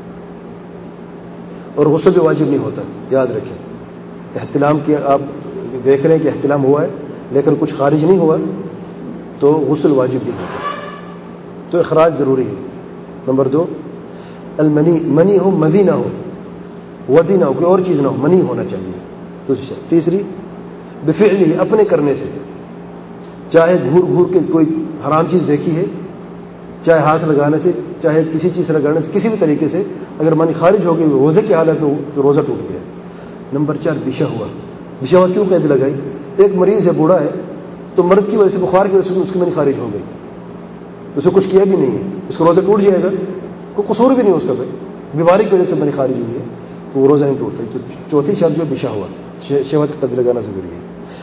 اور غسل بھی واجب نہیں ہوتا. یاد رکھیں احتلام کیا آپ دیکھ رہے ہیں کہ احتلام ہوا ہے لیکن کچھ خارج نہیں ہوا تو غسل واجب نہیں ہوتا. تو اخراج ضروری ہے. نمبر 2 المنی. منی ہو مدی نہ ہو ودی نہ ہو کوئی اور چیز نہ ہو منی ہونا چاہیے. تو تیسری بفعلی اپنے کرنے سے. چاہے گھور کے کوئی حرام چیز دیکھی ہے چاہے ہاتھ لگانے سے چاہے کسی چیز سے لگانے سے کسی بھی طریقے سے اگر منی خارج ہو گئی روزے کی حالت میں تو روزہ ٹوٹ گیا. نمبر 4 بشہوہ. بشہوہ کیوں قید لگائی؟ ایک مریض ہے بوڑھا ہے تو مرض کی وجہ سے بخار کی وجہ سے اس کی منی خارج ہو گئی. اسے کچھ کیا بھی نہیں ہے اس کا روزہ ٹوٹ جائے گا. کوئی قصور بھی نہیں اس کا. بیماری کی وجہ سے منی خارج ہوئی ہے تو وہ روزہ نہیں ٹوٹتا. تو چوتھی شرط جو بشہوہ شہوت کا قید لگانا ضروری ہے.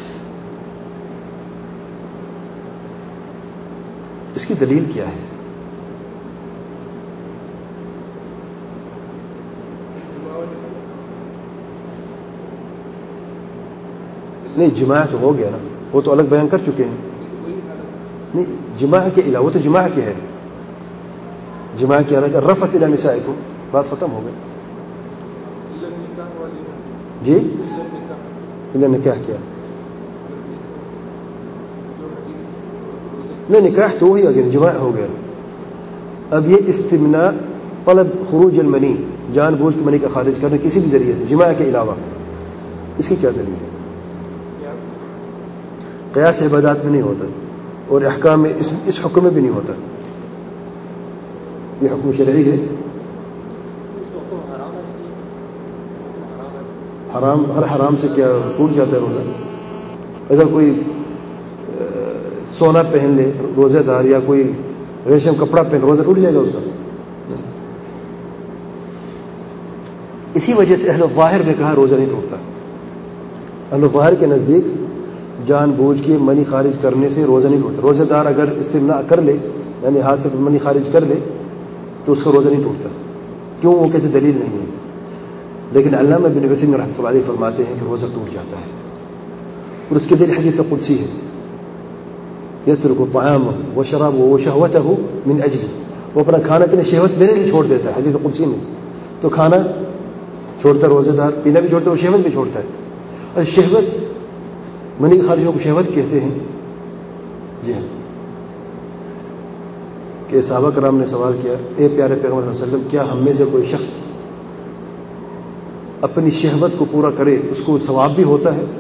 اس کی دلیل کیا ہے؟ نہیں جماع تو ہو گیا نا. وہ تو الگ بیان کر چکے ہیں. نہیں جماع کے علاوہ وہ تو جماع کے ہے. جماع کے علاوہ رفث الی نسائکم بات ختم ہو گئی. جی الا نکاح کیا نہیں نکاح تو وہی اگر جماع ہو گیا. اب یہ استمناء طلب خروج المنی جان بوجھ کے منی کا خارج کرنا کسی بھی ذریعے سے جماع کے علاوہ اس کی کیا دلیل ہے؟ قیاس عبادات میں نہیں ہوتا اور احکام میں اس حکم میں بھی نہیں ہوتا. یہ حکم شرعی ہے. حرام ہر حرام سے کیا ٹوٹ جاتا ہے روزہ؟ اگر کوئی سونا پہن لے روزے دار یا کوئی ریشم کپڑا پہن روزہ ٹوٹ جائے گا اس کا. اسی وجہ سے اہل الظاہر نے کہا روزہ نہیں ٹوٹتا. اہل الظاہر کے نزدیک جان بوجھ کے منی خارج کرنے سے روزہ نہیں ٹوٹتا. روزہ دار اگر استمناء کر لے یعنی ہاتھ سے منی خارج کر لے تو اس کا روزہ نہیں ٹوٹتا. کیوں؟ وہ کہتے دلیل نہیں ہے. لیکن علامہ ابن عثیمین رحمۃ اللہ علیہ فرماتے ہیں کہ روزہ ٹوٹ جاتا ہے اور اس کے دلیل حدیث قدسی ہے. یترک طعامہ وشرابہ وشہوتہ من اجلی. وہ اپنا کھانا پینا شہوت میرے لیے چھوڑ دیتا ہے حدیث قدسی میں. تو کھانا چھوڑتا ہے روزہ دار, پینا بھی چھوڑتا ہے, وہ شہوت بھی چھوڑتا ہے. اور شہوت منی کے خارجوں کو شہوت کہتے ہیں. جی ہاں کہ صحابہ کرام نے سوال کیا اے پیارے پیغمبر صلی اللہ علیہ وسلم کیا ہم میں سے کوئی شخص اپنی شہوت کو پورا کرے اس کو ثواب بھی ہوتا ہے؟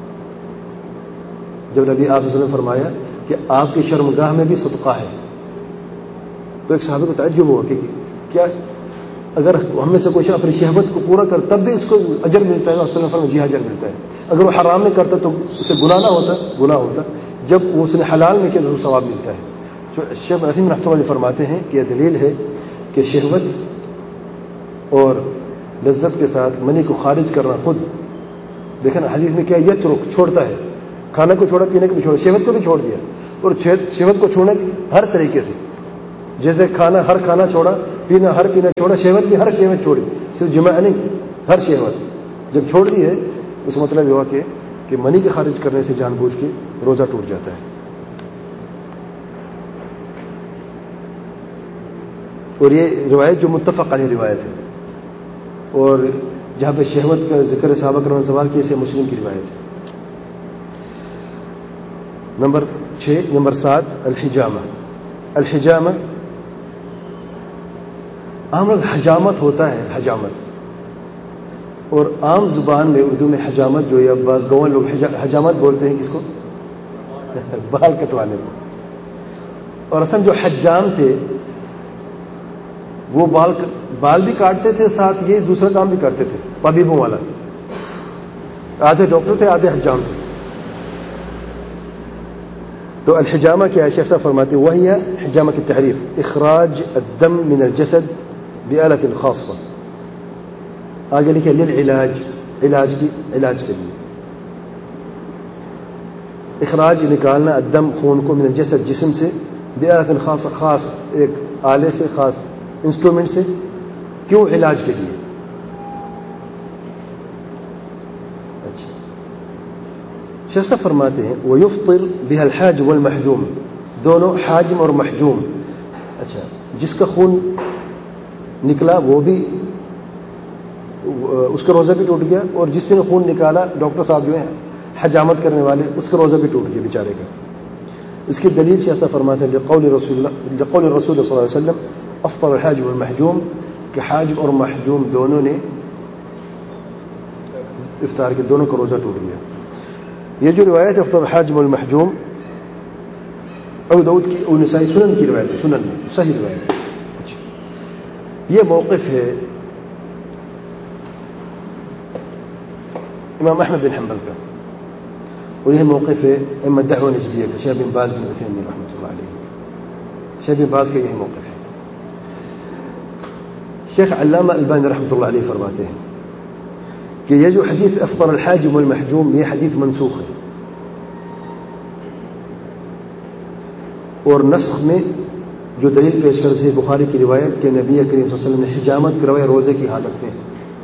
جب نبی آپ صلی اللہ علیہ وسلم نے فرمایا کہ آپ کی شرمگاہ میں بھی صدقہ ہے تو ایک صحابہ کو تعجب ہوا کہ کیا اگر ہم میں سے کوئی شخص اپنی شہوت کو پورا کر تب بھی اس کو اجر ملتا ہے؟ آپ صلی اللہ علیہ وسلم جی اجر ملتا ہے. اگر وہ حرام میں کرتا تو اسے گناہ نہ ہوتا, گناہ ہوتا. جب وہ اس نے حلال میں کیا تو ثواب ملتا ہے. شیخ عثیم رحمۃ اللہ فرماتے ہیں کہ یہ دلیل ہے کہ شہوت اور لذت کے ساتھ منی کو خارج کرنا خود دیکھیں نا حدیث میں کیا یترک چھوڑتا ہے. کھانا کو چھوڑا, پینے کو بھی چھوڑا, شہوت کو بھی چھوڑ دیا. اور شہوت کو چھوڑنے ہر طریقے سے, جیسے ہر کھانا چھوڑا پینا ہر پینا چھوڑا, شہوت کی ہر شہوت چھوڑی, صرف جماع نہیں, ہر شہوت جب چھوڑ دی ہے اس مطلب یہ ہوا کہ منی کے خارج کرنے سے جان بوجھ کے روزہ ٹوٹ جاتا ہے. اور یہ روایت جو متفق علیہ روایت ہے, اور جہاں پہ شہوت کا ذکر صحابہ کرام نے سوال کیا, اسے مسلم کی روایت ہے. نمبر 7 الحجامہ. الحجامہ عام لوگ حجامت ہوتا ہے, حجامت, اور عام زبان میں اردو میں حجامت جو ہے بعض گاؤں لوگ حجامت بولتے ہیں, کس کو؟ بال کٹوانے کو. اور اصل جو حجام تھے وہ بال بھی کاٹتے تھے, ساتھ یہ دوسرا کام بھی کرتے تھے, طبیبوں والا. آدھے ڈاکٹر تھے, آدھے حجام تھے. تو الحجامہ کیا ہے؟ شیخ صاحب فرماتے ہیں وہی حجامہ کی تحریف اخراج الدم من الجسد بآلة خاصة. آگے لکھے للعلاج, علاج کے لیے. اخراج نکالنا الدم خون کو من الجسد جسم سے, بآلة خاصة خاص ایک آلے سے, خاص انسٹرومنٹ سے. کیوں؟ علاج کے لیے. اچھا, شیخ صاحب فرماتے ہیں ويفطر بها الحاجم والمحجوم, دونوں حاجم اور محجوم. اچھا, جس کا خون نکلا وہ بھی اس کا روزہ بھی ٹوٹ گیا, اور جس نے خون نکالا ڈاکٹر صاحب جو ہیں حجامت کرنے والے, اس کا روزہ بھی ٹوٹ گیا بیچارے کا. اس کی دلیل شیخ صاحب فرماتے ہیں لقول رسول صلی اللہ علیہ وسلم افطر الحاجم والمحجوم, کہ حاجم اور محجوم دونوں نے افطار کے, دونوں کا روزہ ٹوٹ گیا. یہ جو روایت افطر الحاجم والمحجوم ابو داؤد کی اور نسائی سنن کی روایت ہے, سنن میں صحیح روایت ہے. یہ موقف ہے امام احمد بن حنبل کا, اور یہ موقف ہے ائمہ دعوہ نجدیہ کا, شیخ بن باز بن عثیمین رحمۃ اللہ علیہ. شیخ بن باز کا یہی موقف ہے. شیخ علامہ البانی رحمۃ اللہ علیہ فرماتے ہیں کہ یہ جو حدیث افطر الحاجم والمحجوم, یہ حدیث منسوخ ہے, اور نسخ میں جو دلیل پیش کرتے ہیں بخاری کی روایت کہ نبی کریم صلی اللہ علیہ وسلم نے حجامت کروایا روزے کی حالت میں.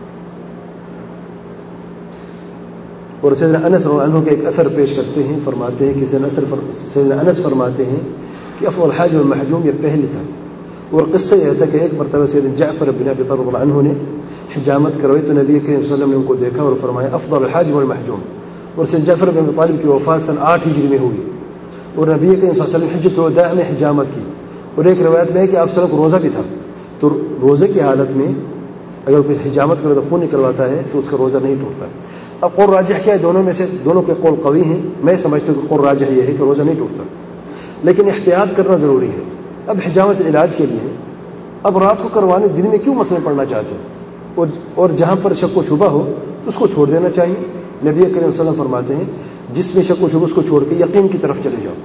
اور سیدنا انس رضی اللہ عنہ کے ایک اثر پیش کرتے ہیں, فرماتے ہیں کہ سیدنا انس فرماتے ہیں کہ افطر الحاجم والمحجوم یہ پہلے تھا. اور قصہ یہ تھا کہ ایک مرتبہ سیدنا جعفر بن ابی طالب رضی اللہ عنہ نے حجامت کروائی تو نبی کریم صلی اللہ علیہ وسلم نے ان کو دیکھا اور فرمایا افضل الحاجم والمحجوم. اور سیدنا جعفر بن ابی طالب کی وفات سن 8 ہجری میں ہوئی, اور نبی کریم صلی اللہ علیہ وسلم حجۃ الوداع میں حجامت کی. اور ایک روایت میں ہے کہ آپ صلی اللہ علیہ وسلم کو روزہ بھی تھا, تو روزے کی حالت میں اگر کوئی حجامت کرے تو خون نکلواتا ہے تو اس کا روزہ نہیں ٹوٹتا. اب قول راجح کیا ہے؟ دونوں میں سے دونوں کے قول قوی ہیں. میں سمجھتا ہوں کہ قول راجح یہ ہے کہ روزہ نہیں ٹوٹتا, لیکن احتیاط کرنا ضروری ہے. اب حجامت علاج کے لیے, اب رات کو کروانے دن میں کیوں مسئلے پڑھنا چاہتے ہیں؟ اور جہاں پر شک و شبہ ہو تو اس کو چھوڑ دینا چاہیے. نبی کریم صلی اللہ علیہ وسلم فرماتے ہیں جس میں شک و شبہ اس کو چھوڑ کے یقین کی طرف چلے جاؤ.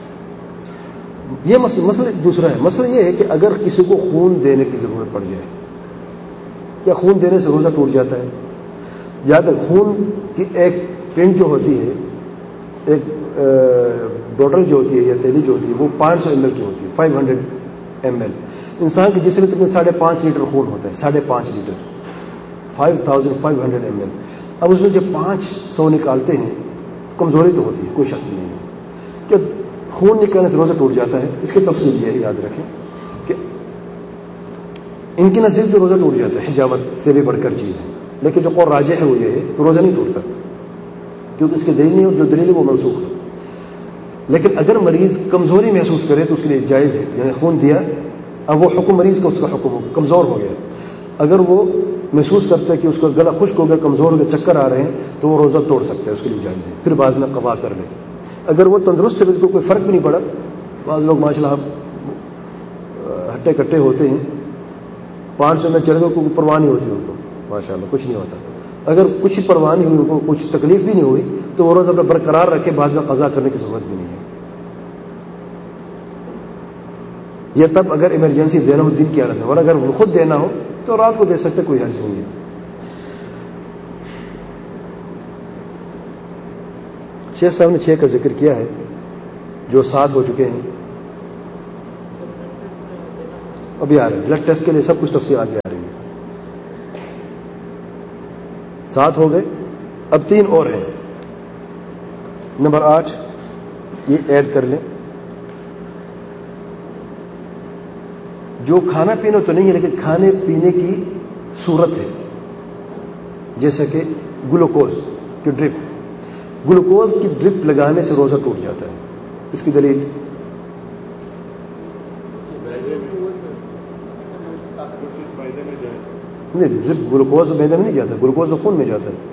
یہ مسئلہ دوسرا ہے. مسئلہ یہ ہے کہ اگر کسی کو خون دینے کی ضرورت پڑ جائے, کیا خون دینے سے روزہ ٹوٹ جاتا ہے؟ زیادہ خون کی ایک پن جو ہوتی ہے, ایک بوٹل جو ہوتی ہے یا تیلی جو ہوتی ہے, وہ 500 ml کی ہوتی ہے, 500 ml. انسان کے جسم میں تقریباً 5.5 لیٹر خون ہوتا ہے, 5.5 لیٹر, 5500 ml. اب اس میں جب 500 نکالتے ہیں کمزوری تو ہوتی ہے, کوئی شک نہیں ہے کہ خون نکالنے سے روزہ ٹوٹ جاتا ہے. اس کی تفصیل یہ ہے, یاد رکھیں کہ ان کی نزدیک تو روزہ ٹوٹ جاتا ہے, حجامت سے بھی بڑھ کر چیز ہے. لیکن جو قول راجح ہے وہ یہ ہے کہ روزہ نہیں ٹوٹتا, کیونکہ اس کی دلیل نہیں, اور جو دلیل ہے وہ منسوخ ہے. لیکن اگر مریض کمزوری محسوس کرے تو اس کے لیے جائز ہے, یعنی خون دیا, اب وہ حکم مریض کا اس کا حکم کمزور ہو گیا. اگر وہ محسوس کرتا ہے کہ اس کا گلا خشک ہو گیا, کمزور ہو گیا, چکر آ رہے ہیں, تو وہ روزہ توڑ سکتا ہے, اس کے لیے جائز ہے. پھر بعض میں قضا کر لے. اگر وہ تندرست ہے, بالکل کوئی فرق بھی نہیں پڑا. بعض لوگ ماشاء اللہ ہٹے کٹے ہوتے ہیں, 500 میں چلے گا, کوئی پرواہ نہیں ہوتی ان کو, ماشاء اللہ کچھ نہیں ہوتا. اگر کچھ پرواہ نہیں ہوئی, ان کو کچھ تکلیف بھی نہیں ہوئی, تو وہ روزہ اپنا برقرار رکھے, بعد میں قضا کرنے کی ضرورت بھی نہیں ہے. یہ تب اگر ایمرجنسی دینا ہو دن کی حالت میں, اور اگر خود دینا ہو تو رات کو دے سکتے, کوئی حرج نہیں ہے. شیخ صاحب نے 6 کا ذکر کیا ہے, جو 7 ہو چکے ہیں. ابھی آ رہے ہیں بلڈ ٹیسٹ کے لیے سب کچھ تفصیلات بھی آ رہی ہیں. 7 ہو گئے. اب 3 اور ہیں. نمبر 8 یہ ایڈ کر لیں. جو کھانا پینا تو نہیں ہے لیکن کھانے پینے کی صورت ہے, جیسا کہ گلوکوز کی ڈرپ. گلوکوز کی ڈرپ لگانے سے روزہ ٹوٹ جاتا ہے. اس کی دلیل نہیں, ڈرپ گلوکوز میدے میں نہیں جاتا, گلوکوز تو خون میں جاتا ہے.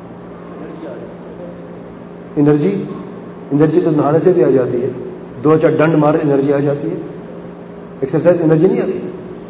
انرجی تو نہانے سے بھی آ جاتی ہے. 2-4 ڈنڈ مار انرجی آ جاتی ہے. ایکسرسائز انرجی نہیں آتی.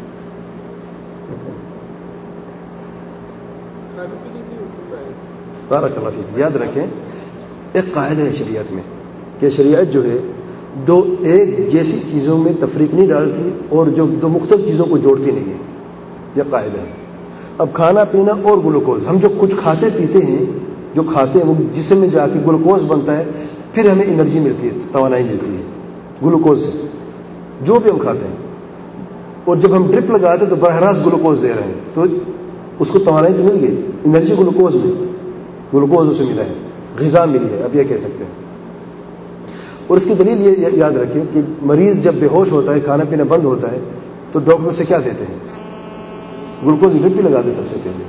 بارک اللہ فیک. یاد رکھیں ایک قاعدہ ہے شریعت میں کہ شریعت جو ہے 2 ایک جیسی چیزوں میں تفریق نہیں ڈالتی اور جو 2 مختلف چیزوں کو جوڑتی نہیں ہے. یہ قاعدہ ہے. اب کھانا پینا اور گلوکوز, ہم جو کچھ کھاتے پیتے ہیں, جو کھاتے ہیں وہ جسم میں جا کے گلوکوز بنتا ہے, پھر ہمیں انرجی ملتی ہے, توانائی ملتی ہے گلوکوز سے, جو بھی ہم کھاتے ہیں. اور جب ہم ڈرپ لگاتے ہیں تو براہ راست گلوکوز دے رہے ہیں, تو اس کو توانائی تو مل گئی, انرجی گلوکوز میں, گلوکوز اسے ملا ہے, غذا ملی ہے, اب یہ کہہ سکتے ہیں. اور اس کی دلیل یہ یاد رکھیں کہ مریض جب بے ہوش ہوتا ہے, کھانا پینا بند ہوتا ہے, تو ڈاکٹر سے کیا دیتے ہیں؟ گلوکوز ڈرپ بھی لگاتے سب سے پہلے.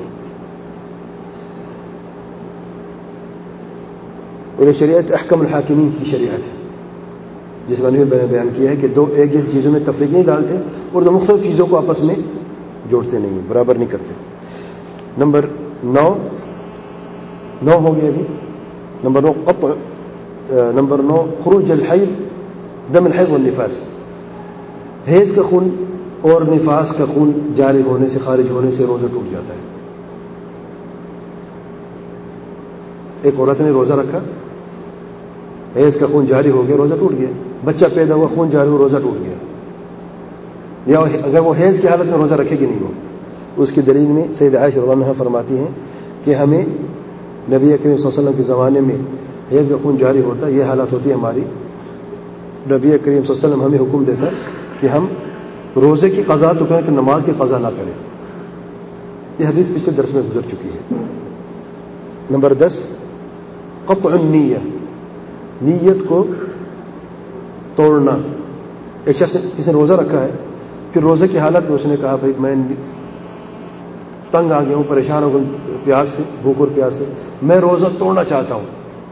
اور یہ شریعت احکم الحاکمین کی شریعت ہے, جس میں نے بیان کیا ہے کہ 2 ایک جیسی چیزوں میں تفریق نہیں ڈالتے اور 2 مختلف چیزوں کو آپس میں جوڑتے نہیں, برابر نہیں کرتے. نمبر 9 ہو گیا ابھی. نمبر 9 خروج الحیض, دم الحیض والنفاس. حیض کا خون اور نفاس کا خون جاری ہونے سے, خارج ہونے سے روزہ ٹوٹ جاتا ہے. ایک عورت نے روزہ رکھا, حیض کا خون جاری ہو گیا, روزہ ٹوٹ گیا. بچہ پیدا ہوا, خون جاری ہوا, روزہ ٹوٹ گیا. یا اگر وہ حیض کی حالت میں روزہ رکھے گی نہیں, وہ اس کی دلیل میں سیدہ عائشہ رضی اللہ عنہا فرماتی ہیں کہ ہمیں نبی کریم صلی اللہ علیہ وسلم کے زمانے میں حیض کا خون جاری ہوتا, یہ حالت ہوتی ہے ہماری, نبی کریم صلی اللہ علیہ وسلم ہمیں حکم دیتا کہ ہم روزے کی قضا تو کریں کہ نماز کی قضا نہ کریں. یہ حدیث پچھلے درس میں گزر چکی ہے. نمبر 10 قطع النیہ, نیت کو توڑنا. ایک شخص کسی نے روزہ رکھا ہے, پھر روزے کی حالت میں اس نے کہا بھائی میں تنگ آ گیا ہوں, پریشان ہو گیا پیاس سے, بھوک اور پیاس سے, میں روزہ توڑنا چاہتا ہوں.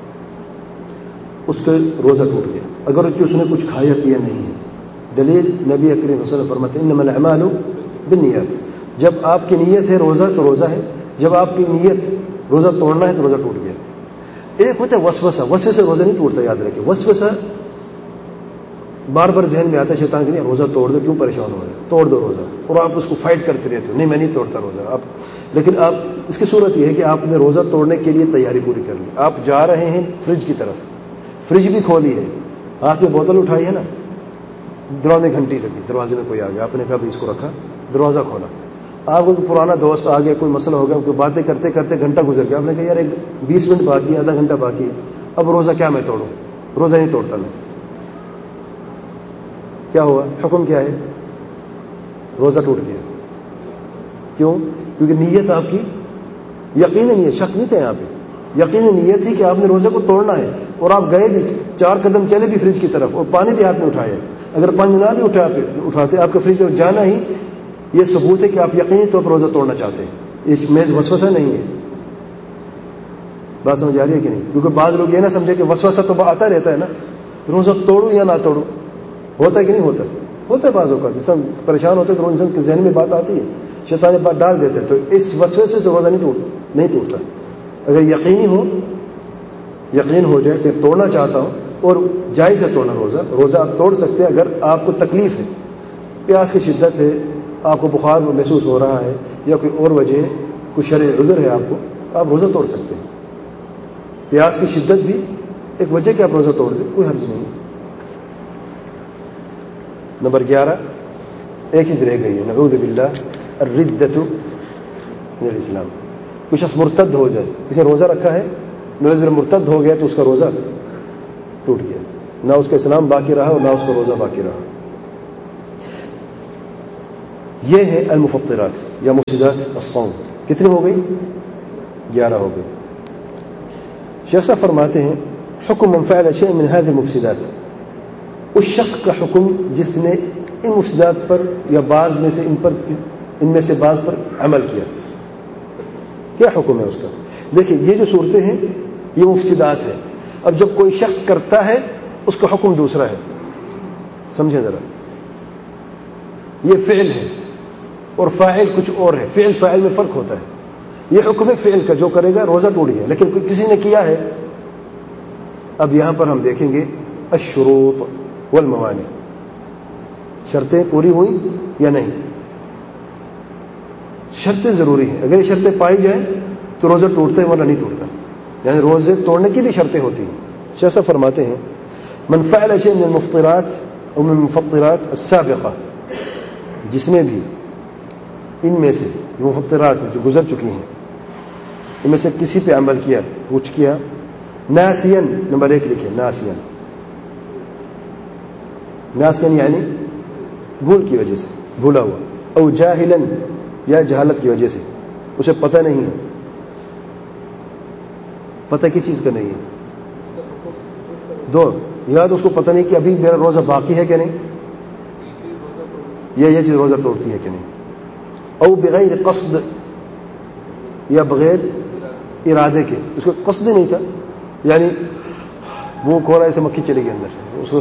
اس کا روزہ ٹوٹ گیا اگر اس نے کچھ کھایا پیا نہیں ہے. دلیل نبی کریم صلی اللہ علیہ وسلم فرماتے ہیں انما الاعمال بالنیات. جب آپ کی نیت ہے روزہ تو روزہ ہے, جب آپ کی نیت روزہ توڑنا ہے تو روزہ ٹوٹ گیا. ایک ہوتا ہے وسوسہ, وسوسے سے روزہ نہیں ٹوٹتا, یاد رکھیں. وسوسہ بار بار ذہن میں آتا ہے شیطان کہ نہیں روزہ توڑ دو, کیوں پریشان ہو رہے ہیں, توڑ دو روزہ, اور آپ اس کو فائٹ کرتے رہتے ہو, نہیں میں نہیں توڑتا روزہ. لیکن آپ اس کی صورت یہ ہے کہ آپ نے روزہ توڑنے کے لیے تیاری پوری کر لی. آپ جا رہے ہیں فریج کی طرف, فریج بھی کھولی ہے, ہاتھ میں بوتل اٹھائی ہے نا, دروازے میں گھنٹی لگی, دروازے میں کوئی آ گیا, آپ نے کہا اس کو رکھا, دروازہ کھولا. آپ کو پرانا دوست آ گیا, کوئی مسئلہ ہو گیا, کوئی باتیں کرتے کرتے گھنٹہ گزر گیا, آپ نے کہا یار 20 منٹ باقی ہے, آدھا گھنٹہ باقی ہے, اب روزہ کیا میں توڑوں, روزہ نہیں توڑتا میں. کیا ہوا, حکم کیا ہے, روزہ ٹوٹ گیا. کیوں؟ کیونکہ نیت آپ کی یقینی نیت, شک نہیں تھا یہاں پہ, یقینی نیت تھی کہ آپ نے روزے کو توڑنا ہے, اور آپ گئے بھی 4 قدم چلے بھی فریج کی طرف, اور پانی بھی ہاتھ میں اٹھایا. اگر پانی نہ بھی اٹھاتے آپ کے فریج میں جانا ہی یہ ثبوت ہے کہ آپ یقینی طور پر روزہ توڑنا چاہتے ہیں. یہ محض وسوسہ نہیں ہے. بات سمجھ آ رہی ہے کہ نہیں؟ کیونکہ بعض لوگ یہ نہ سمجھے کہ وسوسہ تو آتا رہتا ہے نا, روزہ توڑوں یا نہ توڑوں, ہوتا ہے کہ نہیں ہوتا؟ ہوتا ہے بعضوں کا, جس پریشان ہوتے تو انسان کے ذہن میں بات آتی ہے, شیطان بات ڈال دیتے ہیں, تو اس وسوسے سے روزہ نہیں ٹوٹتا. اگر یقین ہو جائے کہ توڑنا چاہتا ہوں, اور جائز ہے توڑنا روزہ آپ توڑ سکتے ہیں اگر آپ کو تکلیف ہے, پیاس کی شدت ہے, آپ کو بخار محسوس ہو رہا ہے, یا کوئی اور وجہ ہے, کوئی شرعی عذر ہے آپ کو, آپ روزہ توڑ سکتے ہیں. پیاس کی شدت بھی ایک وجہ کہ آپ روزہ توڑ دیں, کوئی حرج نہیں. نمبر 11 ایک چیز رہ گئی ہے, نعوذ باللہ, الردۃ من الاسلام. کوئی شخص مرتد ہو جائے, کسی نے روزہ رکھا ہے, مرتد ہو گیا تو اس کا روزہ ٹوٹ گیا, نہ اس کا اسلام باقی رہا اور نہ اس کا روزہ باقی رہا. یہ ہے المفطرات یا مفسدات الصوم. کتنے ہو گئی؟ 11 ہو گئی. شیخ صاحب فرماتے ہیں حکم من فعل شيء من هذه المفسدات، اس شخص کا حکم جس نے ان مفسدات پر یا بعض میں سے ان میں سے بعض پر عمل کیا. کیا حکم ہے اس کا؟ دیکھیں یہ جو صورتیں ہیں یہ مفسدات ہیں. اب جب کوئی شخص کرتا ہے اس کا حکم دوسرا ہے. سمجھیں ذرا، یہ فعل ہے اور فاعل کچھ اور ہے. فعل فاعل میں فرق ہوتا ہے. یہ حکم ہے فعل کا، جو کرے گا روزہ ٹوٹ گیا، لیکن کسی نے کیا ہے. اب یہاں پر ہم دیکھیں گے الشروط والموانع، شرطیں پوری ہوئی یا نہیں. شرطیں ضروری ہیں، اگر یہ شرطیں پائی جائیں تو روزہ ٹوٹتا ہے ورنہ نہیں ٹوٹتا. یعنی روزے توڑنے کی بھی شرطیں ہوتی ہیں. شیخ صاحب فرماتے ہیں من فعل شيء من المفطرات او من المفطرات السابقہ، جس نے بھی ان میں سے مفطرات جو گزر چکی ہیں ان میں سے کسی پہ عمل کیا، کچھ کیا، ناسین، نمبر 1 لکھیں ناسین. ناسین یعنی بھول کی وجہ سے، بھولا ہوا. او جاہلن، یا جہالت کی وجہ سے، اسے پتہ نہیں ہے. پتہ کی چیز کا نہیں ہے. دو، یا تو اس کو پتہ نہیں کہ ابھی میرا روزہ باقی ہے کہ نہیں، یا یہ چیز روزہ توڑتی ہے کہ نہیں. او بغیر قصد، یا بغیر ارادے کے، اس کو قصد نہیں تھا، یعنی وہ کھولا ایسے مکھی چلی گئی اندر، اس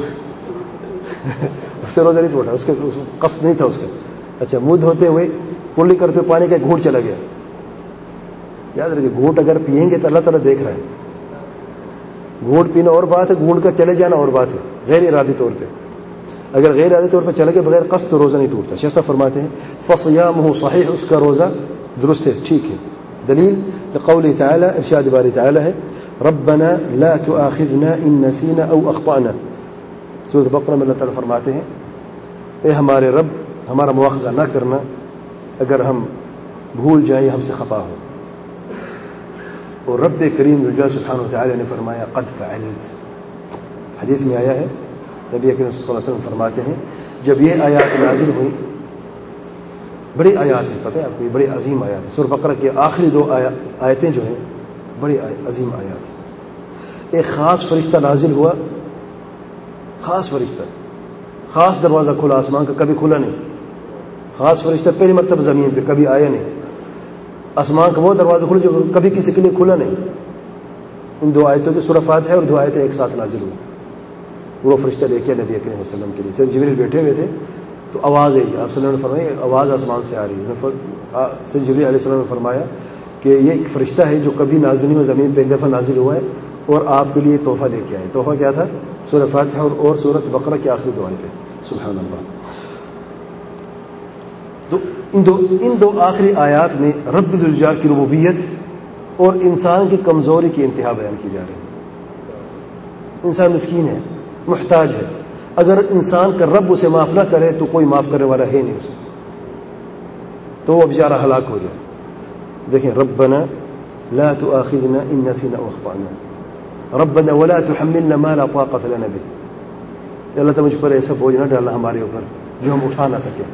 سے روزہ نہیں ٹوٹا، اس کا قصد نہیں تھا اس کا. اچھا، منہ دھوتے ہوئے کلی کرتے ہوئے پانی کا ایک گھونٹ چلا گیا. یاد رکھیے گھونٹ اگر پیئیں گے تو اللہ تعالیٰ دیکھ رہا ہے. گھونٹ پینا اور بات ہے، گھونٹ کا چلے جانا اور بات ہے، غیر ارادی طور پہ. اگر غیر ارادی طور پہ چلے گئے بغیر قصد تو روزہ نہیں ٹوٹتا. شیخ صاحب فرماتے ہیں فصیامہ صحیح، اس کا روزہ درست ہے، ٹھیک ہے. دلیل لقوله تعالی، ارشاد باری تعالی ہے ربنا لا تؤاخذنا ان نسینا او اخطانا. سورۃ بقرہ میں اللہ تعالیٰ فرماتے ہیں اے ہمارے رب، ہمارا مواخذہ نہ کرنا اگر ہم بھول جائیں ہم سے خطا ہو. اور رب کریم رجا سبحانہ وتعالی نے فرمایا قد فعلت. حدیث میں آیا ہے، نبی اکرم صلی اللہ علیہ وسلم فرماتے ہیں جب یہ آیات نازل ہوئی، بڑی آیات ہیں، پتہ ہے آپ کو، یہ بڑی عظیم آیات ہیں. سورۃ بقرہ کی آخری 2 آیتیں جو ہیں بڑی عظیم آیات ہیں. ایک خاص فرشتہ نازل ہوا، خاص فرشتہ، خاص دروازہ کھلا آسمان کا، کبھی کھلا نہیں. خاص فرشتہ پہلی مرتبہ زمین پہ، کبھی آیا نہیں. آسمان کا وہ دروازہ کھلا جو کبھی کسی کے لیے کھلا نہیں. ان 2 آیتوں کی سورہ فاتحہ اور 2 آیتیں ایک ساتھ نازل ہوئی. وہ فرشتہ لے کے نبی اکرم صلی اللہ علیہ وسلم کے لیے، سید جبریل بیٹھے ہوئے تھے تو آواز آئی. آپ صلی اللہ علیہ وسلم نے فرمایا آواز آسمان سے آ رہی ہے. سید جبریل علیہ السلام نے فرمایا کہ یہ ایک فرشتہ ہے جو کبھی نازل نہیں ہوا، زمین پہ ایک دفعہ نازل ہوا ہے اور آپ کے لیے تحفہ لے کے آئے. تحفہ کیا تھا؟ سورہ فاتحہ اور سورۃ بقرہ کی آخری 2 آیتیں. سبحان اللہ. تو ان دو آخری آیات میں رب ذوالجلال کی ربوبیت اور انسان کی کمزوری کی انتہا بیان کی جا رہی ہے. انسان مسکین ہے، محتاج ہے. اگر انسان کا رب اسے معاف نہ کرے تو کوئی معاف کرنے والا ہے نہیں اسے، تو وہ بیچارہ ہلاک ہو جائے. دیکھیں ربنا لا تؤاخذنا ان نسینا او اخطانا ربنا ولا تحملنا ما لا طاقت لنا به. اللہ تعالیٰ مجھ پر ایسا بوجھ نہ ڈالنا ہمارے اوپر جو ہم اٹھا نہ سکیں.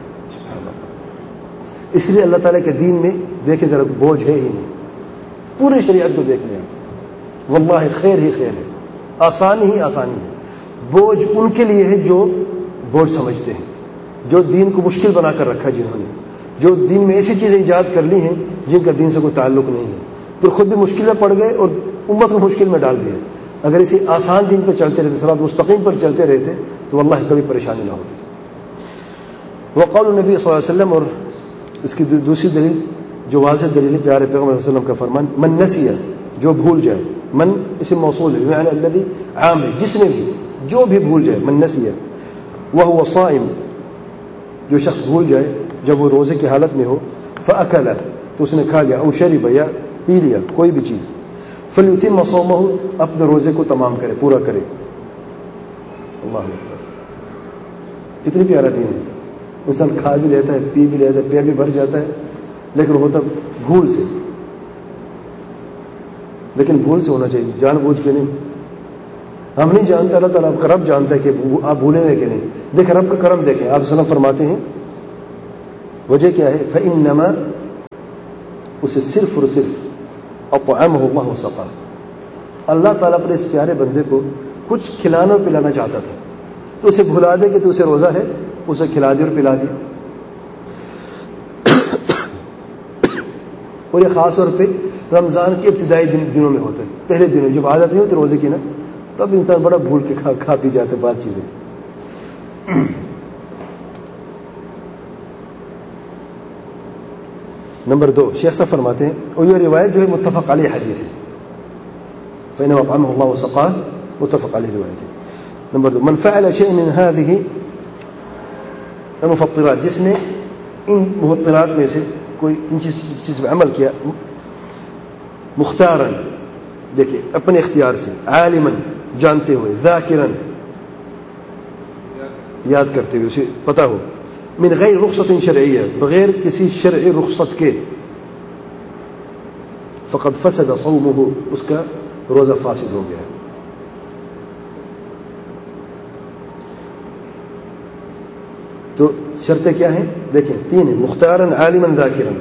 اس لیے اللہ تعالیٰ کے دین میں دیکھیں ذرا بوجھ ہے ہی نہیں. پوری شریعت کو دیکھ لیں واللہ خیر ہی خیر ہے، آسانی ہی آسانی ہے. بوجھ ان کے لیے ہے جو بوجھ سمجھتے ہیں، جو دین کو مشکل بنا کر رکھا، جنہوں نے جو دین میں ایسی چیزیں ایجاد کر لی ہیں جن کا دین سے کوئی تعلق نہیں ہے، پھر خود بھی مشکل میں پڑ گئے اور امت کو مشکل میں ڈال دیا. اگر اسی آسان دین پہ چلتے رہتے، صراط مستقیم پر چلتے رہتے تو واللہ کبھی پریشانی نہ ہوتی. وقول النبی صلی اللہ علیہ وسلم، اور اس کی دوسری دلیل جو واضح دلیل ہے پیارے پیغمبر صلی اللہ علیہ وسلم کا فرمان من نسیہ، جو بھول جائے. من اسم موصول ہے، یعنی الذی عام ہے، جس نے بھی، جو بھی بھول جائے. من نسیہ وهو صائم، جو شخص بھول جائے جب وہ روزے کی حالت میں ہو، فاکل، تو اس نے کھا لیا، او شرب، یا پی لیا کوئی بھی چیز، فلیتم صومہ، اپنے روزے کو تمام کرے، پورا کرے. اللہ اکبر، کتنی پیارا دین ہے. انسان کھا بھی لیتا ہے، پی بھی لیتا ہے، پیٹ بھی بھر جاتا ہے، لیکن ہوتا بھول سے. لیکن بھول سے ہونا چاہیے، جان بوجھ کے نہیں. ہم نہیں جانتے، اللہ تعالیٰ آپ کا رب جانتا ہے کہ آپ بھولیں گے کہ نہیں. دیکھیں رب کا کرم دیکھیں. آپ وسلم فرماتے ہیں وجہ کیا ہے؟ فإنما اسے صرف اور صرف اطعمہ اللہ وسقاہ، اللہ تعالیٰ اپنے اس پیارے بندے کو کچھ کھلانا اور پلانا چاہتا تھا، تو اسے بھلا دے کہ تو اسے روزہ ہے، اسے کھلا دیا اور پلا دیا. اور یہ خاص طور پہ رمضان کے ابتدائی دنوں میں ہوتا ہے، پہلے دنوں جب عادت نہیں ہوتی روزے کی نا، تب انسان بڑا بھول کے کھا پی جاتا ہے بعض چیزیں. نمبر 2 شیخ صاحب فرماتے ہیں، اور یہ روایت جو ہے متفق علیہ حدیث ہے، فإنما أطعمه الله وسقاه، متفق علیہ روایت ہے. نمبر 2 من فعل شيء من هذه المفطرات، جس نے ان مفطرات میں سے کوئی ان چیز پہ عمل کیا، مختارن دیکھیں اپنے اختیار سے، عالمن جانتے ہوئے، ذاکرن یاد کرتے ہوئے اسے پتہ ہو، من غیر رخصت شرعیہ بغیر کسی شرعی رخصت کے، فقد فسد صومه اس کا روزہ فاسد ہو گیا. تو شرطیں کیا ہیں؟ دیکھیں 3 ہیں، مختارن، عالمن، ذاکرن.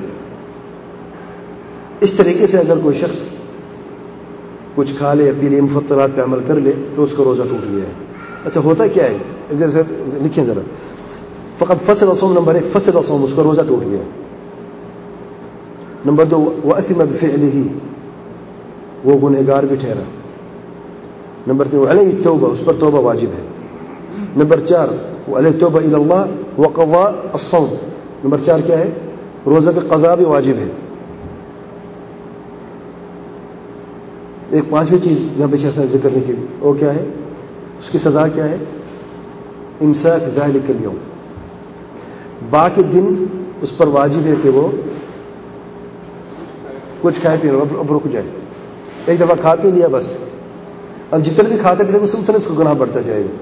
اس طریقے سے اگر کوئی شخص کچھ کھا لے یا پی لے، مفطرات پہ عمل کر لے تو اس کا روزہ ٹوٹ گیا ہے. اچھا ہوتا کیا ہے؟ جیسے لکھیں ذرا، فقط فسد صوم. نمبر 1 فسد صوم، اس کا روزہ ٹوٹ گیا. نمبر 2 وأثم بفعله، وہ گنہگار بھی ٹھہرا. نمبر 3 علیہ التوبہ، اس پر توبہ واجب ہے. نمبر 4 وعلیہ التوبہ الی اللہ وقضاء الصوم. نمبر 4 کیا ہے؟ روزہ پہ قضا بھی واجب ہے. ایک 5ویں چیز یہاں پہ شیخ ذکر کرنے کی، وہ کیا ہے؟ اس کی سزا کیا ہے؟ امساک ذالک اليوم، باقی دن اس پر واجب ہے کہ وہ کچھ کھائے پی، اب رک جائے. ایک دفعہ کھا پی لیا بس، اب جتنے بھی کھاتے پیتے اتنا اس کو گناہ بڑھتا جائے گا.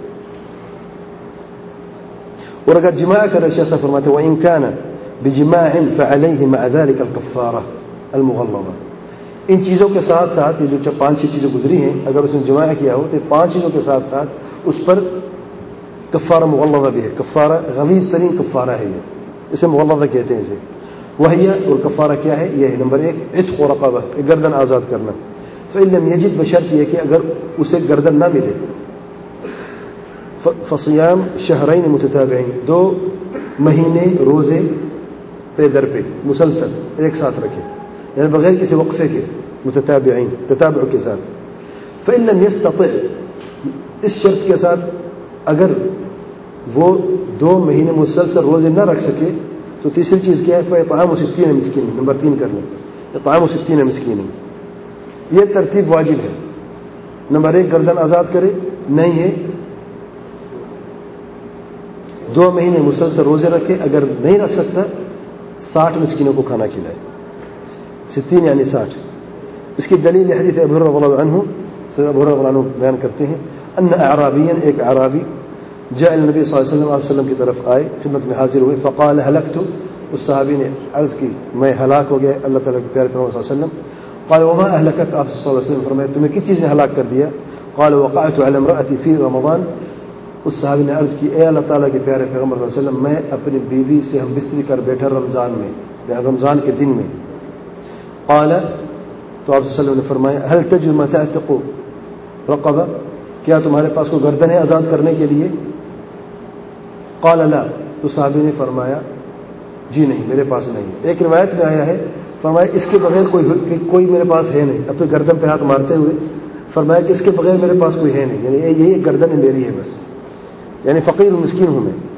اور اگر جماع کرے، شیخ صاحب فرماتے ہیں وَإِن كَانَ بِجِمَاعٍ فَعَلَيْهِ مَعَ ذَلِكَ الْكَفَّارَةُ الْمُغَلَّظَةُ. ان چیزوں کے ساتھ ساتھ یہ جو 5-6 چیزیں گزری ہیں، اگر اس نے جماع کیا ہو تو 5 چیزوں کے ساتھ ساتھ اس پر کفارہ مغلظہ بھی ہے. کفارہ غلیظ ترین کفارہ ہے، یہ اسے مغلظہ کہتے ہیں. اسے وہی، اور کفارہ کیا ہے؟ یہ ہے نمبر 1 عتق رقبہ، گردن آزاد کرنا. فإن لم يجد، بشرط یہ کہ اگر اسے گردن نہ ملے، فصیام شہرین متتابعین، 2 مہینے روزے پہ در پہ مسلسل ایک ساتھ رکھے، یعنی بغیر کسی وقفے کے، متتابعین تتابع کے ساتھ. فإن لم يستطع، اس شرط کے ساتھ اگر وہ 2 مہینے مسلسل روزے نہ رکھ سکے تو تیسری چیز کیا ہے؟ فإطعام 60 مسکین. نمبر 3 کر لیں، اطعام 60 مسکین. یہ ترتیب واجب ہے. نمبر 1 گردن آزاد کرے، نہیں ہے 2 مہینے مسلسل روزے رکھے، اگر نہیں رکھ سکتا 60 مسکینوں کو کھانا کھلائے. 60 یعنی 60. اس کی دلیل حدیث ابو ہریرہ رضی اللہ عنہ، ابو ہریرہ رضی اللہ عنہ بیان کرتے ہیں، ان اعرابیا، ایک اعرابی، جاء النبی صلی اللہ علیہ وسلم، آپ وسلم کی طرف آئے، خدمت میں حاضر ہوئے. فقال هلكت، اس صحابی نے عرض کی میں ہلاک ہو گیا اللہ تعالیٰ کے پیارے پیغمبر صلی اللہ علیہ وسلم. قال وما اهلكك، آپ صلی اللہ علیہ وسلم فرمایا تمہیں کس چیز نے ہلاک کر دیا؟ قال وقعت على امرأتي في رمضان، اس صحابی نے عرض کی اے اللہ تعالیٰ کے پیارے پیغمبر صلی اللہ علیہ وسلم، میں اپنی بیوی سے ہم بستری کر بیٹھا رمضان میں، رمضان کے دن میں. قال، تو آپ صلی اللہ علیہ وسلم نے فرمایا هل تجد ما تعتق رقبہ، کیا تمہارے پاس کوئی گردن ہے آزاد کرنے کے لیے؟ قال لا، تو صحابی نے فرمایا جی نہیں، میرے پاس نہیں. ایک روایت میں آیا ہے فرمایا اس کے بغیر کوئی میرے پاس ہے نہیں، اپنے گردن پہ ہاتھ مارتے ہوئے فرمایا کہ اس کے بغیر میرے پاس کوئی ہے نہیں، یعنی یہی ایک گردن ہے میری ہے بس، یعنی فقیر و مسکین ہوں میں.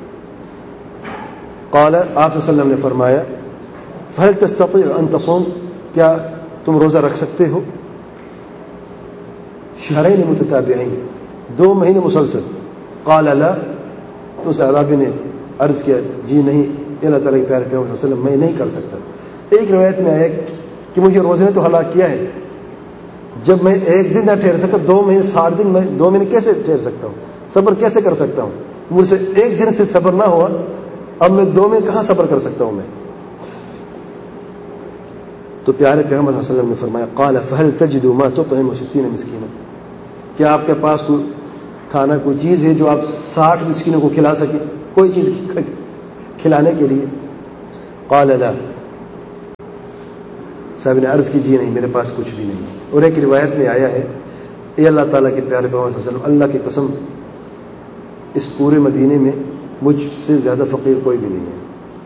قال، آپ صلی اللہ علیہ وسلم نے فرمایا فهل تستطيع ان تصوم، کیا تم روزہ رکھ سکتے ہو؟ شہرین متتابعین، 2 مہینے مسلسل. قال لا، تو اس اعرابی نے عرض کیا جی نہیں اللہ تعالیٰ کے پیارے پیغمبر صلی اللہ علیہ وسلم میں نہیں کر سکتا. ایک روایت میں آیا کہ مجھے روزے نے تو ہلاک کیا ہے، جب میں ایک دن نہ ٹھہر سکتا 2 مہینے 60 دن میں 2 مہینے کیسے ٹھہر سکتا ہوں، صبر کیسے کر سکتا ہوں؟ مجھ سے ایک دن سے صبر نہ ہوا، اب میں 2 مہینے کہاں صبر کر سکتا ہوں میں؟ تو پیارے پیغمبر صلی اللہ علیہ وسلم نے فرمایا قال فهل تجد ما تطعم 60 مسکینا، کیا آپ کے پاس کوئی کھانا، کوئی چیز ہے جو آپ 60 مسکینوں کو کھلا سکیں، کوئی چیز کھلانے کے لیے؟ قال لا، صاحب نے عرض کی جی نہیں، میرے پاس کچھ بھی نہیں. اور ایک روایت میں آیا ہے، اے اللہ تعالیٰ کے پیارے پیغمبر صلی اللہ علیہ وسلم، اللہ کی قسم اس پورے مدینے میں مجھ سے زیادہ فقیر کوئی بھی نہیں ہے.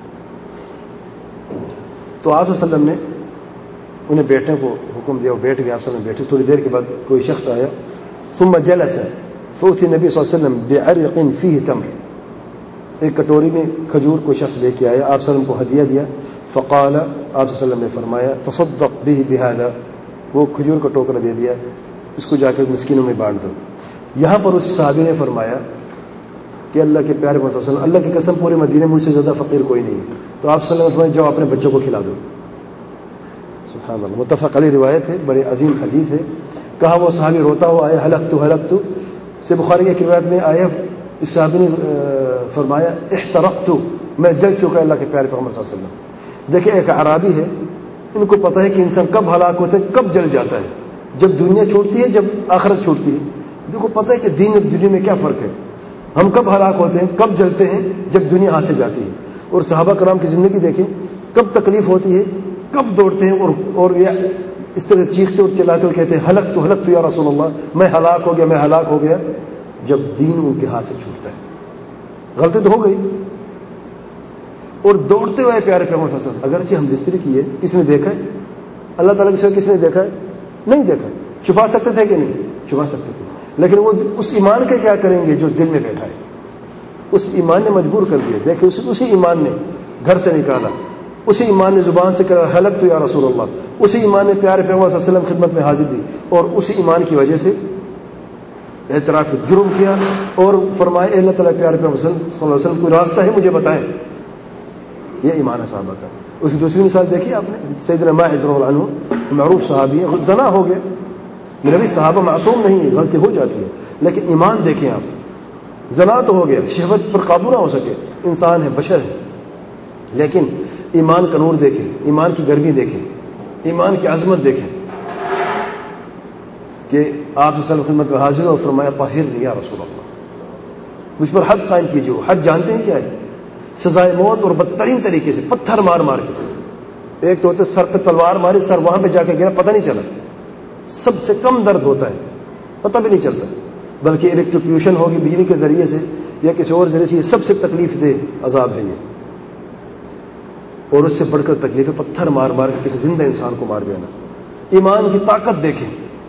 تو آپ صلی اللہ علیہ وسلم نے انہیں بیٹھنے کو حکم دیا، وہ بیٹھ گئے. آپ صلی اللہ علیہ وسلم بیٹھے. تھوڑی دیر کے بعد کوئی شخص آیا، ثم جلس فأتي النبي صلی اللہ علیہ وسلم بعرق فيه تمر، ایک کٹوری میں کھجور کو شخص لے کے آیا. آپ صلی اللہ علیہ وسلم کو ہدیہ دیا. فقال، آپ صلی اللہ علیہ وسلم نے فرمایا تصدق به بهذا، وہ کھجور کا ٹوکرا دے دیا، اس کو جا کے مسکینوں میں بانٹ دو. یہاں پر اس صحابی نے فرمایا کہ اللہ کے پیارے محمد صلی اللہ علیہ وسلم، اللہ کی قسم پورے مدینے میں مجھ سے زیادہ فقیر کوئی نہیں ہے. تو آپ صلی اللہ علیہ وسلم جاؤ اپنے بچوں کو کھلا دو. سبحان اللہ، متفق علیہ روایت ہے، بڑے عظیم حدیث ہے. کہا وہ صحابی روتا ہوا آیا، حلقت سے بخاری کی روایت میں آیا، اس صحابی نے فرمایا احترقت، میں جل چکا اللہ کے پیارے پیغمبر صلی اللہ علیہ وسلم. دیکھیں ایک عرابی ہے، ان کو پتہ ہے کہ انسان کب ہلاک ہوتا ہے، کب جل جاتا ہے، جب دنیا چھوڑتی ہے، جب آخرت چھوڑتی ہے. ان کو پتہ ہے کہ دین اور دنیا میں کیا فرق ہے. ہم کب ہلاک ہوتے ہیں، کب جلتے ہیں، جب دنیا ہاتھ سے جاتی ہے. اور صحابہ کرام کی زندگی دیکھیں، کب تکلیف ہوتی ہے، کب دوڑتے ہیں اور یہ اس طرح چیختے اور چلاتے اور کہتے ہیں ہلکت یا رسول اللہ، میں ہلاک ہو گیا، جب دین ان کے ہاتھ سے چھوٹتا ہے. غلطی تو ہو گئی. اور دوڑتے ہوئے پیارے پیغمبر صلی اللہ علیہ وسلم، اگرچہ ہم بستری کیے، کس نے دیکھا ہے؟ اللہ تعالیٰ کے سوا کس نے دیکھا ہے؟ نہیں دیکھا. چھپا سکتے تھے کہ نہیں؟ چھپا سکتے تھے. لیکن وہ اس ایمان کے کیا کریں گے جو دل میں بیٹھا ہے. اس ایمان نے مجبور کر دیا. دیکھیں اسی ایمان نے گھر سے نکالا، اسی ایمان نے زبان سے کہا حلقت یا رسول اللہ، اسی ایمان نے پیارے پیغمبر صلی اللہ علیہ وسلم خدمت میں حاضر دی، اور اسی ایمان کی وجہ سے اعتراف جرم کیا اور فرمایا اے اللہ تعالیٰ پیارے پیغمبر صلی اللہ علیہ وسلم کوئی راستہ ہے مجھے بتائیں. یہ ایمان ہے صحابہ کا. اس کی دوسری مثال دیکھی آپ نے، سیدنا ماعز رضی اللہ عنہ، معروف صحابی ہے، زنا ہو گیا. میرے بھی صحابہ معصوم نہیں ہے، غلطی ہو جاتی ہے، لیکن ایمان دیکھیں آپ. زنا تو ہو گیا، شہوت پر قابو نہ ہو سکے، انسان ہے، بشر ہے، لیکن ایمان کا نور دیکھیں، ایمان کی گرمی دیکھیں، ایمان کی عظمت دیکھیں کہ آپ صلی اللہ علیہ وسلم خدمت میں حاضر اور فرمایا طہرنی یا رسول اللہ، مجھ پر حد قائم کیجیے. وہ حد جانتے ہیں کیا ہے؟ سزائے موت، اور بدترین طریقے سے پتھر مار کے. ایک تو ہوتے سر پہ تلوار ماری، سر وہاں پہ جا کے گرا، پتہ نہیں چلا. سب سے کم درد ہوتا ہے، پتہ بھی نہیں چلتا، بلکہ الیکٹروکیوشن ہوگی بجلی کے ذریعے سے یا کسی اور ذریعے سے، یہ سب سے تکلیف دہ عذاب ہے یہ. اور اس سے بڑھ کر تکلیف ہے پتھر مار کے کسی زندہ انسان کو مار دینا. ایمان کی طاقت دیکھیں.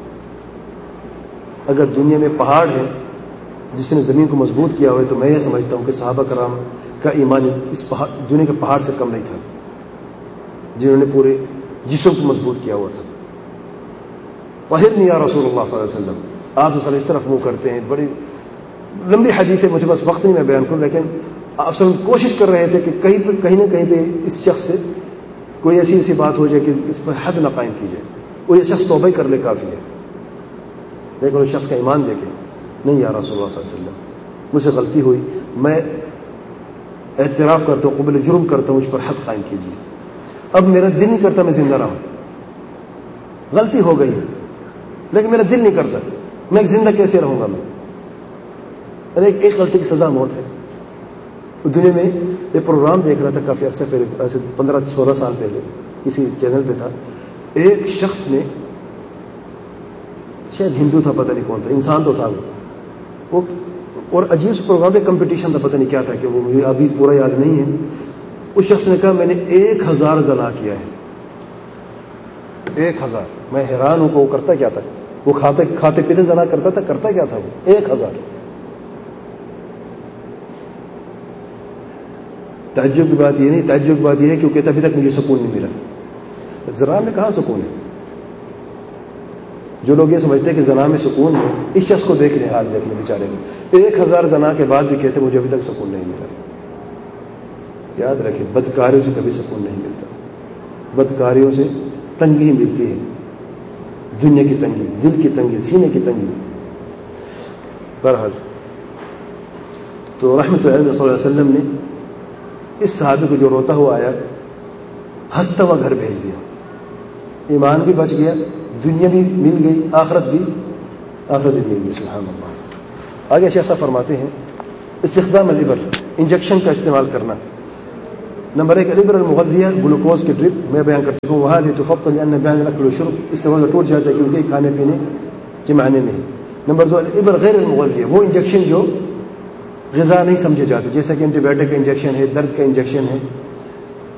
اگر دنیا میں پہاڑ ہے جس نے زمین کو مضبوط کیا ہوا ہے، تو میں یہ سمجھتا ہوں کہ صحابہ کرام کا ایمان اس دنیا کے پہاڑ سے کم نہیں تھا، جنہوں نے پورے جسم کو مضبوط کیا ہوا تھا. طہرنی یا رسول اللہ صلی اللہ علیہ وسلم. آپ صلی اس طرف منہ کرتے ہیں. بڑی لمبی حدیث ہے، مجھے بس وقت نہیں میں بیان کروں، لیکن آپ سب کوشش کر رہے تھے کہ کہیں نہ کہیں پہ اس شخص سے کوئی ایسی بات ہو جائے کہ اس پر حد نہ قائم کی جائے، اور یہ شخص توبہ کر لے کافی ہے. لیکن اس شخص کا ایمان دیکھیں، نہیں یا رسول اللہ صلی اللہ علیہ وسلم مجھ سے غلطی ہوئی، میں اعتراف کرتا ہوں، قبول جرم کرتا ہوں، مجھ پر حد قائم کیجیے. اب میرا دل نہیں کرتا میں زندہ رہوں، غلطی ہو گئی لیکن میرا دل نہیں کرتا، میں زندہ کیسے رہوں گا. میں ایک غلطی کی سزا موت ہے. دنیا میں ایک پروگرام دیکھ رہا تھا کافی عرصہ پہلے، ایسے 15-16 سال پہلے کسی چینل پہ تھا. ایک شخص نے، شاید ہندو تھا، پتہ نہیں کون تھا، انسان تو تھا وہ، اور عجیب سے پروگرام پہ کمپٹیشن تھا، پتہ نہیں کیا تھا، کہ وہ مجھے ابھی پورا یاد نہیں ہے. اس شخص نے کہا میں نے 1000 زنا کیا ہے. 1000. میں حیران ہوں کہ وہ کرتا کیا تھا. وہ کھاتے پیتے زنا کرتا تھا کیا تھا وہ 1000. تعجب کی بات یہ نہیں، تعجب کی بات یہ ہے کہ وہ کہتا ابھی تک مجھے سکون نہیں ملا. زنا میں کہاں سکون ہے؟ جو لوگ یہ سمجھتے ہیں کہ زنا میں سکون ہے، اس شخص کو دیکھ لیں، حال دیکھ لیں بیچارے میں. 1000 زنا کے بعد بھی کہتے مجھے ابھی تک سکون نہیں ملا. یاد رکھیں، بدکاریوں سے کبھی سکون نہیں ملتا. بدکاریوں سے تنگی ہی ملتی ہے، دنیا کی تنگی، دل کی تنگی، سینے کی تنگی. بہرحال تو رحمت اللہ صلی اللہ علیہ وسلم نے اس صحابی کو جو روتا ہوا آیا، ہنستا ہوا گھر بھیج دیا. ایمان بھی بچ گیا، دنیا بھی مل گئی، آخرت بھی مل گئی. سبحان اللہ. آگے شیخ صاحب فرماتے ہیں استخدام الابر، انجیکشن کا استعمال کرنا. نمبر 1 الابر المغذیہ گلوکوز کی ڈرپ میں بیان کر چکا ہوں. وہاں تفضل لان بیان الاکل والشرب اس سے وہ ٹوٹ جاتا ہے کیونکہ کھانے پینے کے معنی میں ہے. نمبر 2 الابر غیر المغذیہ وہ انجیکشن جو غذا نہیں سمجھے جاتے, جیسا کہ اینٹی بایوٹک کا انجیکشن ہے, درد کا انجیکشن ہے,